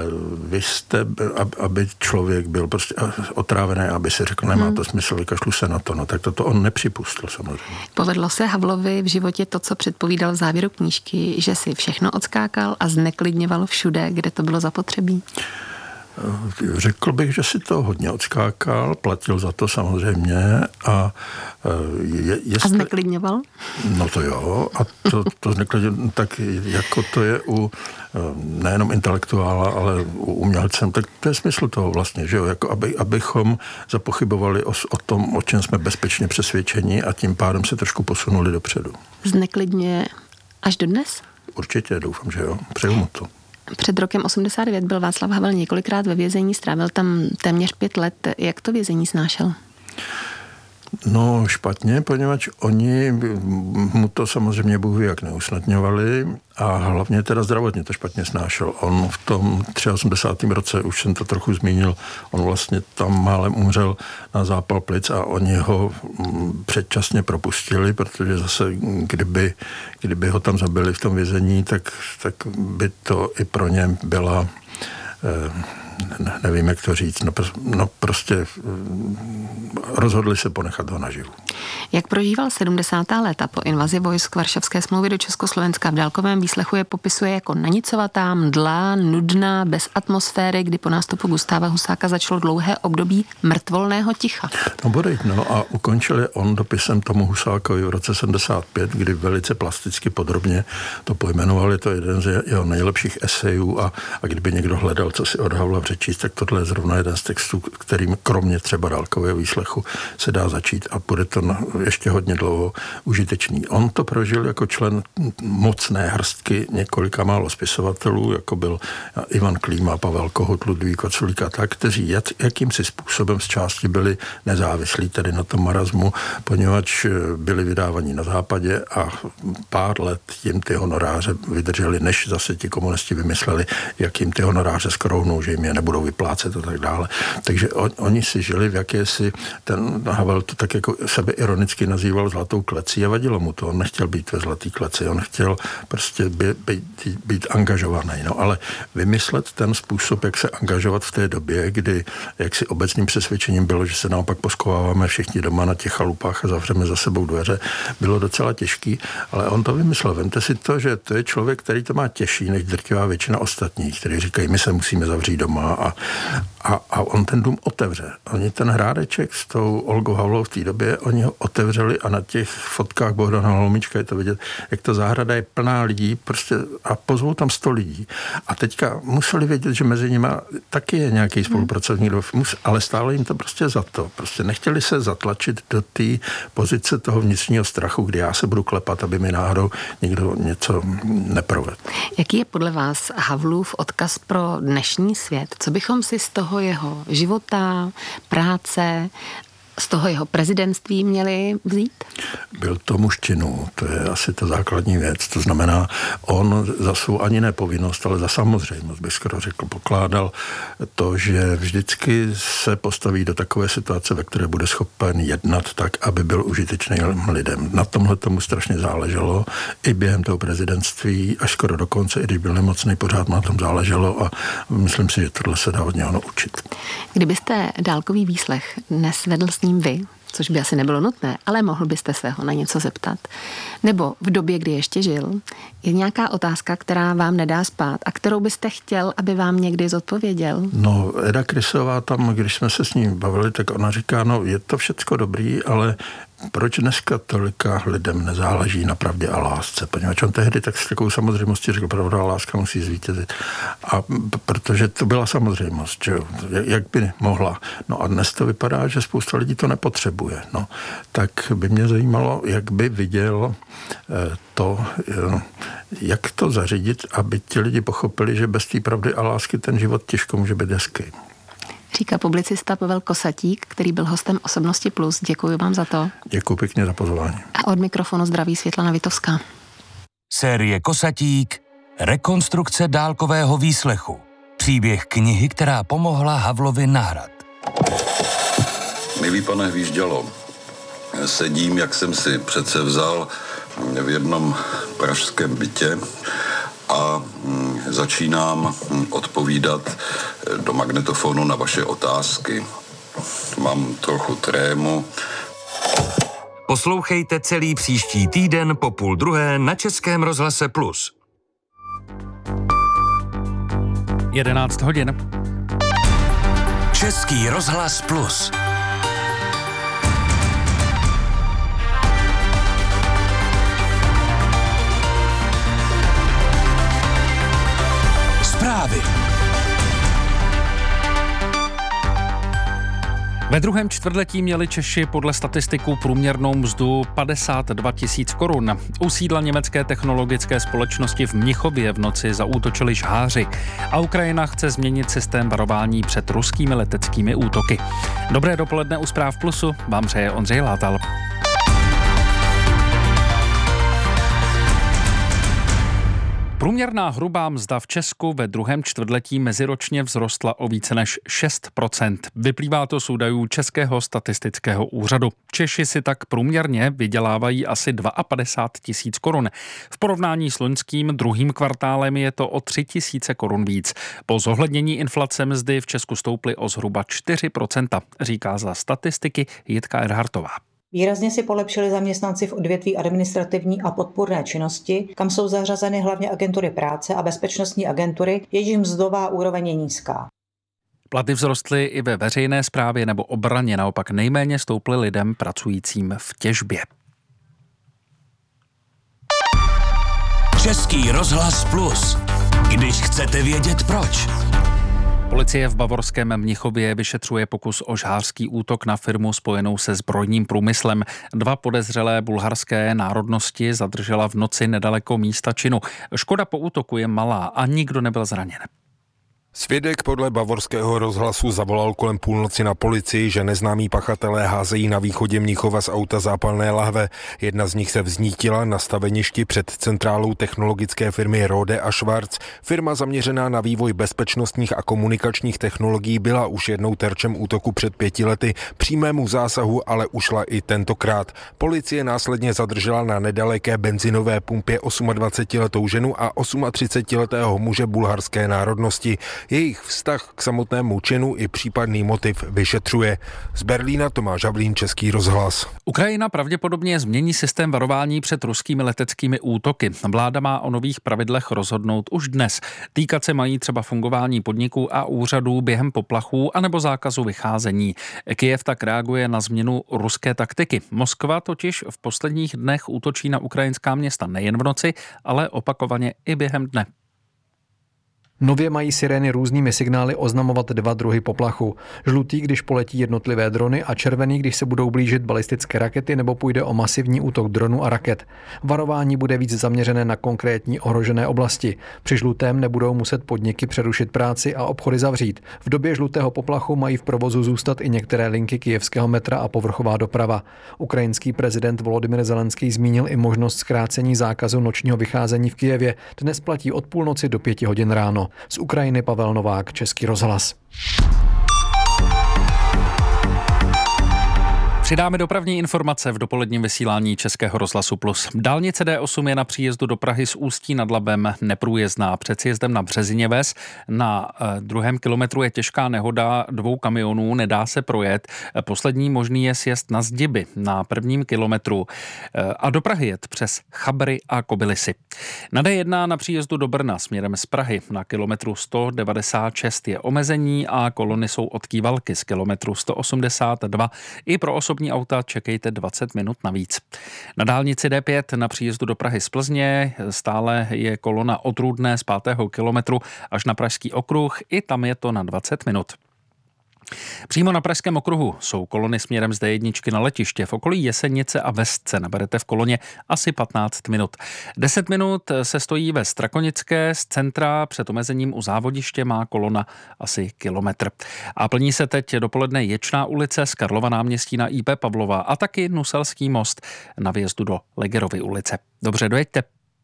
člověk byl prostě otrávený, aby si řekl, nemá to smysl, vykašlu se na to, no tak to on nepřipustil samozřejmě. Povedlo se Havlovi v životě to, co předpovídal v závěru knížky, že si všechno odskákal a zneklidňoval všude, kde to bylo zapotřebí? Řekl bych, že si to hodně odskákal, platil za to samozřejmě a A zneklidňoval? No to jo, a to zneklidňoval, tak jako to je u nejenom intelektuála, ale u umělcem, tak to je smysl toho vlastně, že jo, jako abychom zapochybovali o tom, o čem jsme bezpečně přesvědčeni a tím pádem se trošku posunuli dopředu. Zneklidňuje až dodnes? Určitě, doufám, že jo, přeju mu to. Před rokem 89 byl Václav Havel několikrát ve vězení, strávil tam téměř 5 let. Jak to vězení snášel? No špatně, poněvadž oni mu to samozřejmě Bůh ví, jak neusnadňovali a hlavně teda zdravotně to špatně snášel. On v tom 83. roce, už jsem to trochu zmínil, on vlastně tam málem umřel na zápal plic a oni ho předčasně propustili, protože zase kdyby ho tam zabili v tom vězení, tak by to i pro ně byla nevím, jak to říct, no prostě rozhodli se ponechat ho naživu. Jak prožíval 70. léta po invazi vojsk Varšavské smlouvy do Československa? V dálkovém výslechu je popisuje jako nanicovatá, mdlá, nudná, bez atmosféry, kdy po nástupu Gustáva Husáka začalo dlouhé období mrtvolného ticha. No bodejť, no a ukončil je on dopisem tomu Husákovi v roce 75, kdy velice plasticky podrobně to pojmenoval, je to jeden z jeho nejlepších esejů a kdyby někdo hledal, co si od Havla přečíst, tak tohle je zrovna jeden z textů, kterým kromě třeba dálkového výslechu se dá začít a bude to ještě hodně dlouho užitečný. On to prožil jako člen mocné hrstky několika málo spisovatelů, jako byl Ivan Klíma, Pavel Kohout, Ludvík Vaculík a tak, kteří jakýmsi způsobem z části byli nezávislí tedy na tom marazmu, poněvadž byli vydávaní na západě a pár let jim ty honoráře vydrželi, než zase ti komunisti vymysleli, jak jim ty honoráře skrouhnou, že jim je nebudou vyplácet a tak dále. Takže oni si žili v jakési, ten Havel to tak jako sebe ironicky nazýval zlatou klecí a vadilo mu to. On nechtěl být ve zlatý kleci, on chtěl prostě být angažovaný. No ale vymyslet ten způsob, jak se angažovat v té době, kdy jaksi obecným přesvědčením bylo, že se naopak poskováváme všichni doma na těch chalupách a zavřeme za sebou dveře, bylo docela těžký, ale on to vymyslel. Vemte si to, že to je člověk, který to má těžší než drtivá většina ostatních, kteří říkají, my se musíme zavřít doma a on ten dům otevře. Oni ten Hrádeček s tou Olgou Havlovou v té době, oni ho otevřeli a na těch fotkách Bohdana Holomíčka je to vidět, jak ta zahrada je plná lidí prostě a pozvou tam 100 lidí. A teďka museli vědět, že mezi nimi taky je nějaký spolupracovník, ale stálo jim to prostě za to. Prostě nechtěli se zatlačit do té pozice toho vnitřního strachu, kdy já se budu klepat, aby mi náhodou někdo něco neprovedl. Jaký je podle vás Havlův odkaz pro dnešní svět? Co bychom si z toho jeho života, práce, z toho jeho prezidentství měli vzít? Byl to mužčinu, to je asi ta základní věc. To znamená, on za svou ani nepovinnost, ale za samozřejmost, bych skoro řekl, pokládal to, že vždycky se postaví do takové situace, ve které bude schopen jednat tak, aby byl užitečný lidem. Na tomhle tomu strašně záleželo. I během toho prezidentství, až skoro do konce, i když byl nemocný, pořád na tom záleželo a myslím si, že tohle se dá od něho učit. Kdybyste dálkový výslech nesvedl s ním vy, což by asi nebylo nutné, ale mohl byste se ho na něco zeptat. Nebo v době, kdy ještě žil, je nějaká otázka, která vám nedá spát a kterou byste chtěl, aby vám někdy zodpověděl? No, Eda Krysová tam, když jsme se s ním bavili, tak ona říká, no je to všecko dobrý, ale proč dneska tolika lidem nezáleží na pravdě a lásce? Poněvadž on tehdy tak s takovou samozřejmostí řekl, pravda a láska musí zvítězit. A protože to byla samozřejmost, že jo? Jak by mohla. No a dnes to vypadá, že spousta lidí to nepotřebuje. No, tak by mě zajímalo, jak by viděl to, jak to zařídit, aby ti lidi pochopili, že bez té pravdy a lásky ten život těžko může být hezký. Říká publicista Pavel Kosatík, který byl hostem Osobnosti Plus. Děkuji vám za to. Děkuji pěkně za pozvání. A od mikrofonu zdraví Světlana Vitovská. Série Kosatík, rekonstrukce dálkového výslechu. Příběh knihy, která pomohla Havlovi na Hrad. Milý pane Hvíždělo, sedím, jak jsem si přece vzal, v jednom pražském bytě a začínám odpovídat do magnetofonu na vaše otázky. Mám trochu trému. Poslouchejte celý příští týden po 12:30 na Českém rozhlase Plus. 11 hodin. Český rozhlas Plus. Zprávy. Ve druhém čtvrtletí měli Češi podle statistiků průměrnou mzdu 52 000 korun. U sídla německé technologické společnosti v Mnichově v noci zaútočili žháři a Ukrajina chce změnit systém varování před ruskými leteckými útoky. Dobré dopoledne u Zpráv Plusu, vám přeje Ondřej Látal. Průměrná hrubá mzda v Česku ve druhém čtvrtletí meziročně vzrostla o více než 6%. Vyplývá to z údajů Českého statistického úřadu. Češi si tak průměrně vydělávají asi 52 000 korun. V porovnání s loňským druhým kvartálem je to o 3 000 korun víc. Po zohlednění inflace mzdy v Česku stouply o zhruba 4%, říká za statistiky Jitka Erhartová. Výrazně si polepšili zaměstnanci v odvětví administrativní a podpůrné činnosti, kam jsou zařazeny hlavně agentury práce a bezpečnostní agentury, jejichž mzdová úroveň je nízká. Platy vzrostly i ve veřejné správě nebo obraně, naopak nejméně stouply lidem pracujícím v těžbě. Český rozhlas Plus. Když chcete vědět proč. Policie v bavorském Mnichově vyšetřuje pokus o žhářský útok na firmu spojenou se zbrojním průmyslem. 2 podezřelé bulharské národnosti zadržela v noci nedaleko místa činu. Škoda po útoku je malá a nikdo nebyl zraněn. Svědek podle bavorského rozhlasu zavolal kolem půlnoci na policii, že neznámí pachatelé házejí na východě Mnichova z auta zápalné lahve. Jedna z nich se vznítila na staveništi před centrálou technologické firmy Rode a Schwarz. Firma zaměřená na vývoj bezpečnostních a komunikačních technologií byla už jednou terčem útoku před 5 lety. Přímému zásahu ale ušla i tentokrát. Policie následně zadržela na nedaleké benzinové pumpě 28letou ženu a 38letého muže bulharské národnosti. Jejich vztah k samotnému činu i případný motiv vyšetřuje. Z Berlína Tomáš Havlín, Český rozhlas. Ukrajina pravděpodobně změní systém varování před ruskými leteckými útoky. Vláda má o nových pravidlech rozhodnout už dnes. Týkat se mají třeba fungování podniků a úřadů během poplachů anebo zákazu vycházení. Kyjev tak reaguje na změnu ruské taktiky. Moskva totiž v posledních dnech útočí na ukrajinská města nejen v noci, ale opakovaně i během dne. Nově mají sirény různými signály oznamovat 2 druhy poplachu. Žlutý, když poletí jednotlivé drony, a červený, když se budou blížit balistické rakety nebo půjde o masivní útok dronů a raket. Varování bude víc zaměřené na konkrétní ohrožené oblasti. Při žlutém nebudou muset podniky přerušit práci a obchody zavřít. V době žlutého poplachu mají v provozu zůstat i některé linky kyjevského metra a povrchová doprava. Ukrajinský prezident Volodymyr Zelenský zmínil i možnost zkrácení zákazu nočního vycházení v Kyjevě. Dnes platí od půlnoci do 5 hodin ráno. Z Ukrajiny Pavel Novák, Český rozhlas. Přidáme dopravní informace v dopoledním vysílání Českého rozhlasu Plus. Dálnice D8 je na příjezdu do Prahy z Ústí nad Labem neprůjezdná. Před sjezdem na Březiněves na 2. kilometru je těžká nehoda 2 kamionů, nedá se projet. Poslední možný je sjezd na Zdiby na 1. kilometru a do Prahy jet přes Chabry a Kobylisy. Na D1 na příjezdu do Brna směrem z Prahy na kilometru 196 je omezení a kolony jsou od Kývalky z kilometru 182 i pro osobní auta čekejte 20 minut navíc. Na dálnici D5 na příjezdu do Prahy z Plzně stále je kolona od Rudné z 5. kilometru až na Pražský okruh, i tam je to na 20 minut. Přímo na Pražském okruhu jsou kolony směrem z D1 na letiště. V okolí Jesenice a Vestce naberete v koloně asi 15 minut. 10 minut se stojí ve Strakonické, z centra před omezením u Závodiště má kolona asi kilometr. A plní se teď dopoledne Ječná ulice z Karlova náměstí na IP Pavlova a taky Nuselský most na vjezdu do Legerovy ulice. Dobře, dojeďte.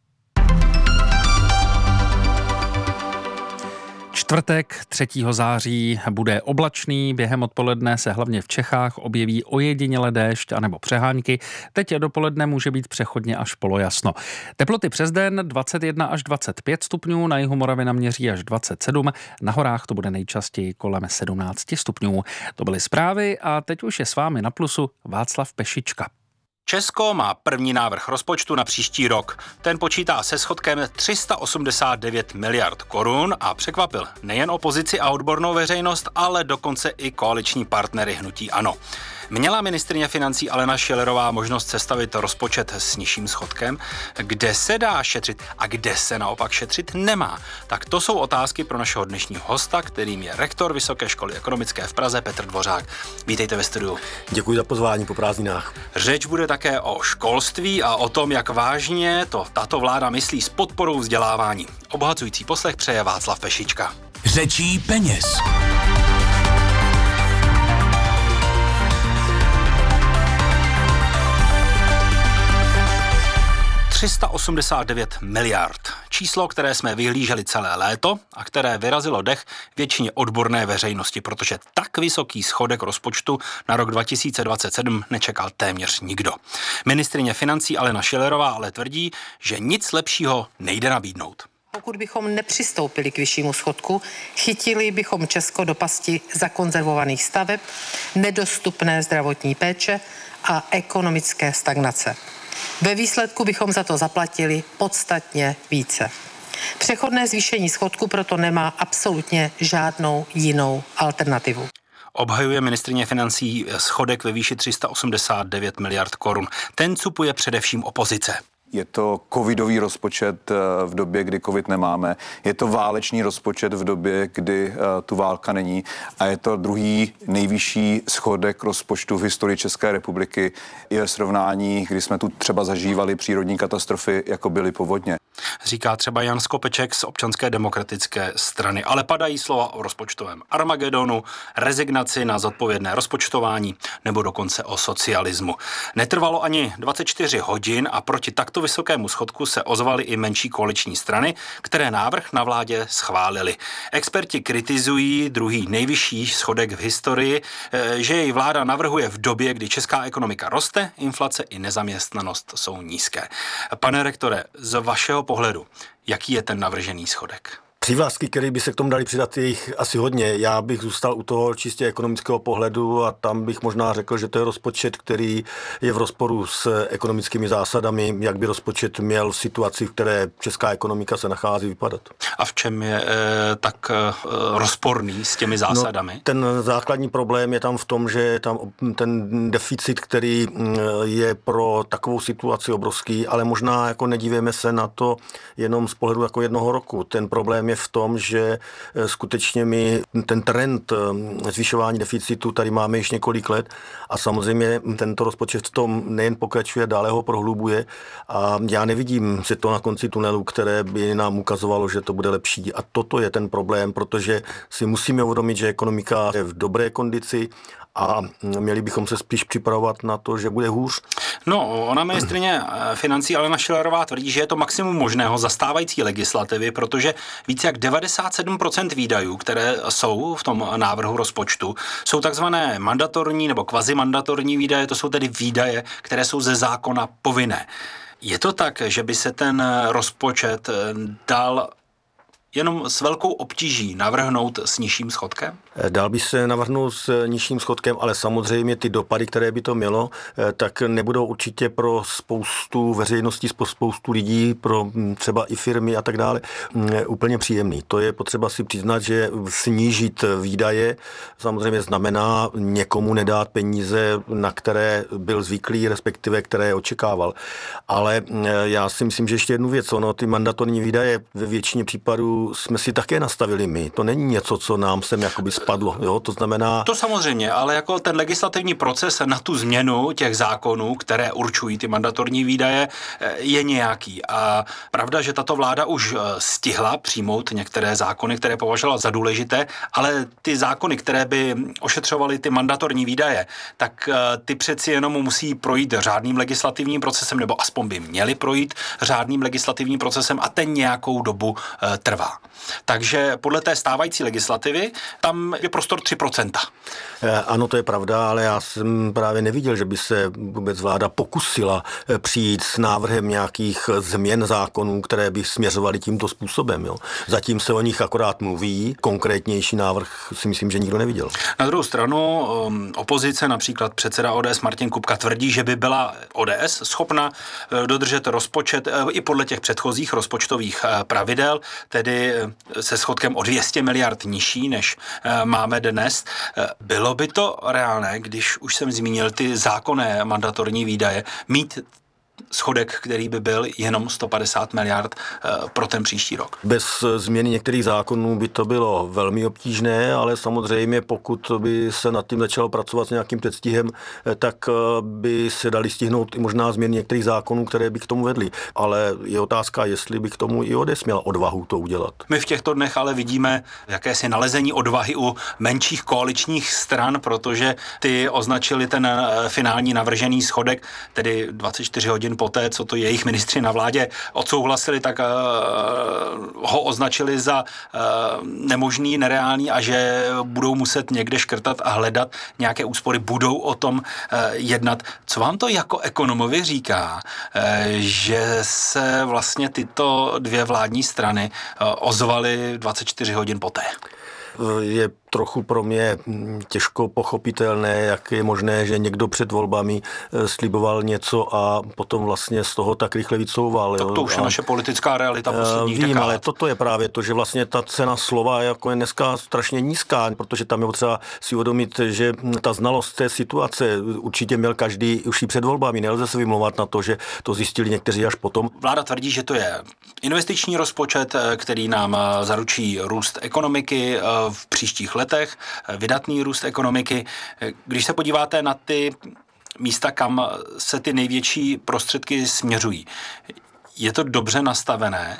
Čtvrtek 3. září bude oblačný, během odpoledne se hlavně v Čechách objeví ojediněle déšť anebo přehánky. Teď dopoledne může být přechodně až polojasno. Teploty přes den 21 až 25 stupňů, na jihu Moravy naměří až 27, na horách to bude nejčastěji kolem 17 stupňů. To byly zprávy a teď už je s vámi na Plusu Václav Pešička. Česko má první návrh rozpočtu na příští rok. Ten počítá se schodkem 389 miliard korun a překvapil nejen opozici a odbornou veřejnost, ale dokonce i koaliční partnery hnutí ANO. Měla ministryně financí Alena Schillerová možnost sestavit rozpočet s nižším schodkem? Kde se dá šetřit a kde se naopak šetřit nemá? Tak to jsou otázky pro našeho dnešního hosta, kterým je rektor Vysoké školy ekonomické v Praze Petr Dvořák. Vítejte ve studiu. Děkuji za pozvání po prázdninách. Řeč bude také o školství a o tom, jak vážně to tato vláda myslí s podporou vzdělávání. Obohacující poslech přeje Václav Pešička. Řečí peněz. 389 miliard. Číslo, které jsme vyhlíželi celé léto a které vyrazilo dech většině odborné veřejnosti, protože tak vysoký schodek rozpočtu na rok 2027 nečekal téměř nikdo. Ministryně financí Alena Schillerová ale tvrdí, že nic lepšího nejde nabídnout. Pokud bychom nepřistoupili k vyššímu schodku, chytili bychom Česko do pasti zakonzervovaných staveb, nedostupné zdravotní péče a ekonomické stagnace. Ve výsledku bychom za to zaplatili podstatně více. Přechodné zvýšení schodku proto nemá absolutně žádnou jinou alternativu. Obhajuje ministryně financí schodek ve výši 389 miliard korun. Ten cupuje především opozice. Je to covidový rozpočet v době, kdy covid nemáme. Je to válečný rozpočet v době, kdy tu válka není. A je to druhý nejvyšší schodek rozpočtu v historii České republiky. I ve srovnání, kdy jsme tu třeba zažívali přírodní katastrofy, jako byly povodně. Říká třeba Jan Skopeček z Občanské demokratické strany. Ale padají slova o rozpočtovém armagedonu, rezignaci na zodpovědné rozpočtování nebo dokonce o socialismu. Netrvalo ani 24 hodin a proti takto vysokému schodku se ozvaly i menší koaliční strany, které návrh na vládě schválili. Experti kritizují druhý nejvyšší schodek v historii, že jej vláda navrhuje v době, kdy česká ekonomika roste, inflace i nezaměstnanost jsou nízké. Pane rektore, z vašeho pohledu, jaký je ten navržený schodek? Přívlastky, které by se k tomu dali přidat, je jich asi hodně. Já bych zůstal u toho čistě ekonomického pohledu a tam bych možná řekl, že to je rozpočet, který je v rozporu s ekonomickými zásadami, jak by rozpočet měl v situaci, v které česká ekonomika se nachází, vypadat. A v čem je tak rozporný s těmi zásadami? No, ten základní problém je tam v tom, že je tam ten deficit, který je pro takovou situaci obrovský, ale možná jako nedívejme se na to jenom z pohledu jako jednoho roku. Ten problém je v tom, že skutečně my ten trend zvyšování deficitu tady máme již několik let a samozřejmě tento rozpočet v tom nejen pokračuje, dále ho prohlubuje a já nevidím světlo na konci tunelu, které by nám ukazovalo, že to bude lepší. A toto je ten problém, protože si musíme uvědomit, že ekonomika je v dobré kondici a měli bychom se spíš připravovat na to, že bude hůř. No, ona ministryně financí Alena Schillerová tvrdí, že je to maximum možného za stávající legislativy, protože více jak 97% výdajů, které jsou v tom návrhu rozpočtu, jsou takzvané mandatorní nebo kvazimandatorní výdaje, to jsou tedy výdaje, které jsou ze zákona povinné. Je to tak, že by se ten rozpočet dal jenom s velkou obtíží navrhnout s nižším schodkem? Dal by se navrhnout s nižším schodkem, ale samozřejmě ty dopady, které by to mělo, tak nebudou určitě pro spoustu veřejnosti, pro spoustu lidí, pro třeba i firmy a tak dále úplně příjemný. To je potřeba si přiznat, že snížit výdaje samozřejmě znamená někomu nedát peníze, na které byl zvyklý, respektive které očekával. Ale já si myslím, že ještě jednu věc, ty mandatorní výdaje ve většině případů jsme si také nastavili my. To není něco, co nám sem jakoby spadlo. Jo? To znamená... To samozřejmě, ale jako ten legislativní proces na tu změnu těch zákonů, které určují ty mandatorní výdaje, je nějaký. A pravda, že tato vláda už stihla přijmout některé zákony, které považovala za důležité, ale ty zákony, které by ošetřovaly ty mandatorní výdaje, tak ty přeci jenom musí projít řádným legislativním procesem, nebo aspoň by měly projít řádným legislativním procesem a ten nějakou dobu trvá. vyplývá. Takže podle té stávající legislativy tam je prostor 3%. Ano, to je pravda, ale já jsem právě neviděl, že by se vůbec vláda pokusila přijít s návrhem nějakých změn zákonů, které by směřovaly tímto způsobem. Jo. Zatím se o nich akorát mluví, konkrétnější návrh si myslím, že nikdo neviděl. Na druhou stranu opozice, například předseda ODS Martin Kupka tvrdí, že by byla ODS schopna dodržet rozpočet i podle těch předchozích rozpočtových pravidel, tedy se schodkem o 200 miliard nižší, než máme dnes. Bylo by to reálné, když už jsem zmínil ty zákonné mandatorní výdaje, mít schodek, který by byl jenom 150 miliard pro ten příští rok? Bez změny některých zákonů by to bylo velmi obtížné, ale samozřejmě pokud by se nad tím začalo pracovat s nějakým předstihem, tak by se dali stihnout i možná změny některých zákonů, které by k tomu vedly. Ale je otázka, jestli by k tomu i ODS měla odvahu to udělat. My v těchto dnech ale vidíme jakési nalezení odvahy u menších koaličních stran, protože ty označili ten finální navržený schodek, tedy 24 hodin poté, co to jejich ministři na vládě odsouhlasili, tak ho označili za nemožný, nereálný a že budou muset někde škrtat a hledat nějaké úspory, budou o tom jednat. Co vám to jako ekonomovi říká, že se vlastně tyto dvě vládní strany ozvaly 24 hodin poté? Je trochu pro mě těžko pochopitelné, jak je možné, že někdo před volbami sliboval něco a potom vlastně z toho tak rychle vycouval. Tak to už je naše politická realita posledních dekád. Vím, ale toto je právě to, že vlastně ta cena slova jako je dneska strašně nízká, protože tam je potřeba si uvědomit, že ta znalost té situace určitě měl každý už i před volbami. Nelze se vymlouvat na to, že to zjistili někteří až potom. Vláda tvrdí, že to je investiční rozpočet, který nám zaručí růst ekonomiky v příštích letech, vydatný růst ekonomiky. Když se podíváte na ty místa, kam se ty největší prostředky směřují, je to dobře nastavené,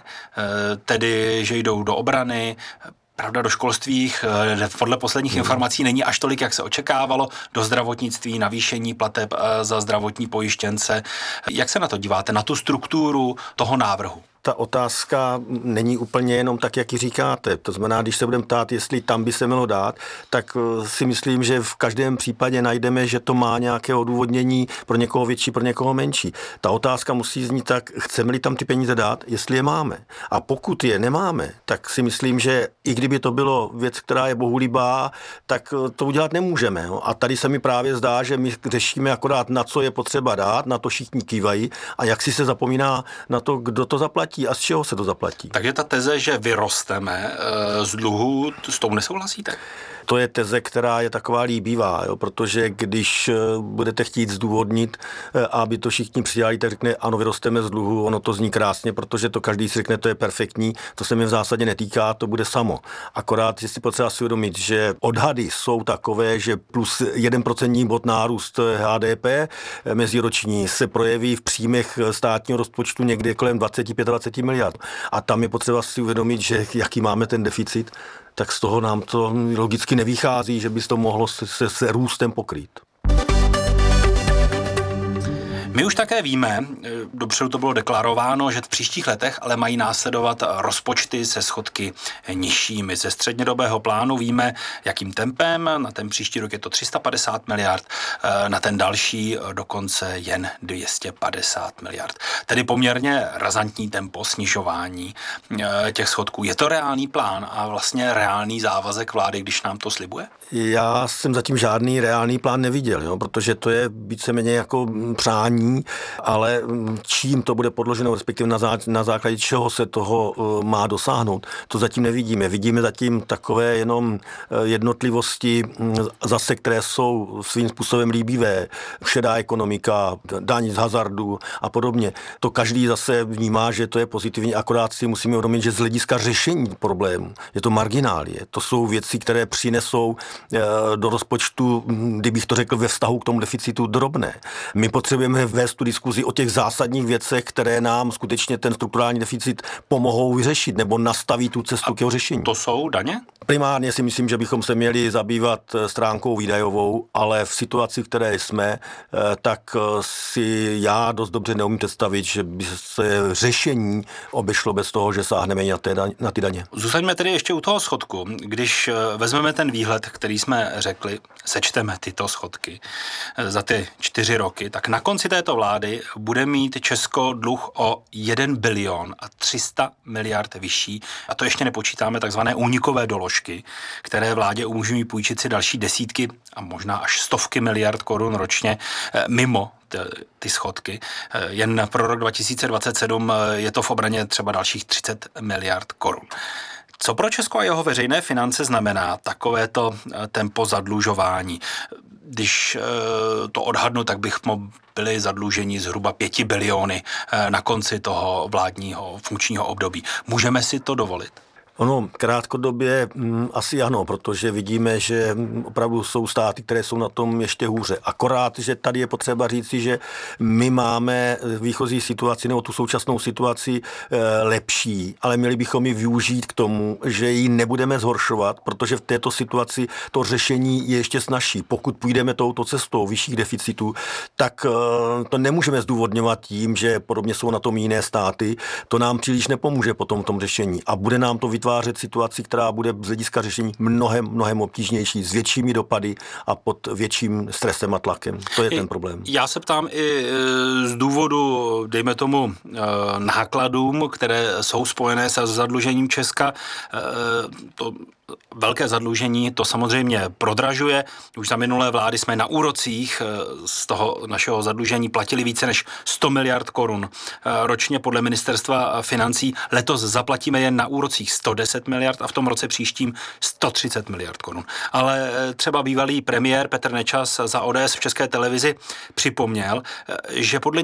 tedy, že jdou do obrany, pravda, do školství, podle posledních informací není až tolik, jak se očekávalo, do zdravotnictví, navýšení plateb za zdravotní pojištěnce. Jak se na to díváte, na tu strukturu toho návrhu? Ta otázka není úplně jenom tak, jak ji říkáte. To znamená, když se budeme ptát, jestli tam by se mělo dát, tak si myslím, že v každém případě najdeme, že to má nějaké odůvodnění pro někoho větší, pro někoho menší. Ta otázka musí znít tak, chceme-li tam ty peníze dát, jestli je máme. A pokud je nemáme, tak si myslím, že i kdyby to bylo věc, která je bohulibá, tak to udělat nemůžeme. Jo? A tady se mi právě zdá, že my řešíme akorát, na co je potřeba dát, na to všichni kývají a jak si se zapomíná na to, kdo to zaplatí a z čeho se to zaplatí. Takže ta teze, že vyrosteme z dluhu, s tou nesouhlasíte? To je teze, která je taková líbivá, jo? Protože když budete chtít zdůvodnit, aby to všichni přijali, tak řekne, ano, vyrosteme z dluhu, ono to zní krásně, protože to každý si řekne, to je perfektní, to se mi v zásadě netýká, to bude samo. Akorát je si potřeba si uvědomit, že odhady jsou takové, že plus 1% bod nárůst HDP meziroční se projeví v příjmech státního rozpočtu někde kolem 25-20 miliard. A tam je potřeba si uvědomit, že jaký máme ten deficit, tak z toho nám to logicky nevychází, že by to mohlo se růstem pokrýt. My už také víme, dopředu to bylo deklarováno, že v příštích letech ale mají následovat rozpočty se schodky nižšími. Ze střednědobého plánu víme, jakým tempem, na ten příští rok je to 350 miliard, na ten další dokonce jen 250 miliard. Tedy poměrně razantní tempo snižování těch schodků. Je to reálný plán a vlastně reálný závazek vlády, když nám to slibuje? Já jsem zatím žádný reálný plán neviděl, jo, protože to je víceméně jako přání, ale čím to bude podloženo, respektive na základě čeho se toho má dosáhnout, to zatím nevidíme. Vidíme zatím takové jenom jednotlivosti zase, které jsou svým způsobem líbivé. Šedá ekonomika, daň z hazardu a podobně. To každý zase vnímá, že to je pozitivní, akorát si musíme uvědomit, že z hlediska řešení problému je to marginálie. To jsou věci, které přinesou do rozpočtu, kdybych to řekl ve vztahu k tomu deficitu, drobné. My potřebujeme vést tu diskuzi o těch zásadních věcech, které nám skutečně ten strukturální deficit pomohou vyřešit nebo nastaví tu cestu k jeho řešení. To jsou daně? Primárně si myslím, že bychom se měli zabývat stránkou výdajovou, ale v situaci, v které jsme, tak si já dost dobře neumím představit, že by se řešení obešlo bez toho, že sáhneme na ty daně. Zůstaňme tedy ještě u toho schodku. Když vezmeme ten výhled, který jsme řekli, sečteme tyto schodky za ty 4 roky, tak na konci této vlády bude mít Česko dluh o 1 bilion a 300 miliard vyšší. A to ještě nepočítáme takzvané únikové doložky, které vládě umožňují půjčit si další desítky a možná až stovky miliard korun ročně mimo ty schodky. Jen pro rok 2027 je to v obraně třeba dalších 30 miliard korun. Co pro Česko a jeho veřejné finance znamená takovéto tempo zadlužování? Když to odhadnu, tak bychom byli zadluženi zhruba 5 biliony na konci toho vládního funkčního období. Můžeme si to dovolit? Ono krátkodobě asi ano, protože vidíme, že opravdu jsou státy, které jsou na tom ještě hůře. Akorát, že tady je potřeba říci, že my máme výchozí situaci nebo tu současnou situaci lepší, ale měli bychom ji využít k tomu, že ji nebudeme zhoršovat, protože v této situaci to řešení je ještě snazší. Pokud půjdeme touto cestou vyšších deficitů, tak to nemůžeme zdůvodňovat tím, že podobně jsou na tom jiné státy. To nám příliš nepomůže potom v tom řešení a bude nám to vytvářet situaci, která bude z hlediska řešení mnohem obtížnější, s většími dopady a pod větším stresem a tlakem. To je ten problém. Já se ptám i z důvodu, dejme tomu, nákladům, které jsou spojené se zadlužením Česka. To velké zadlužení to samozřejmě prodražuje. Už za minulé vlády jsme na úrocích z toho našeho zadlužení platili více než 100 miliard korun ročně podle ministerstva financí. Letos zaplatíme jen na úrocích 110 miliard a v tom roce příštím 130 miliard korun. Ale třeba bývalý premiér Petr Nečas za ODS v České televizi připomněl, že podle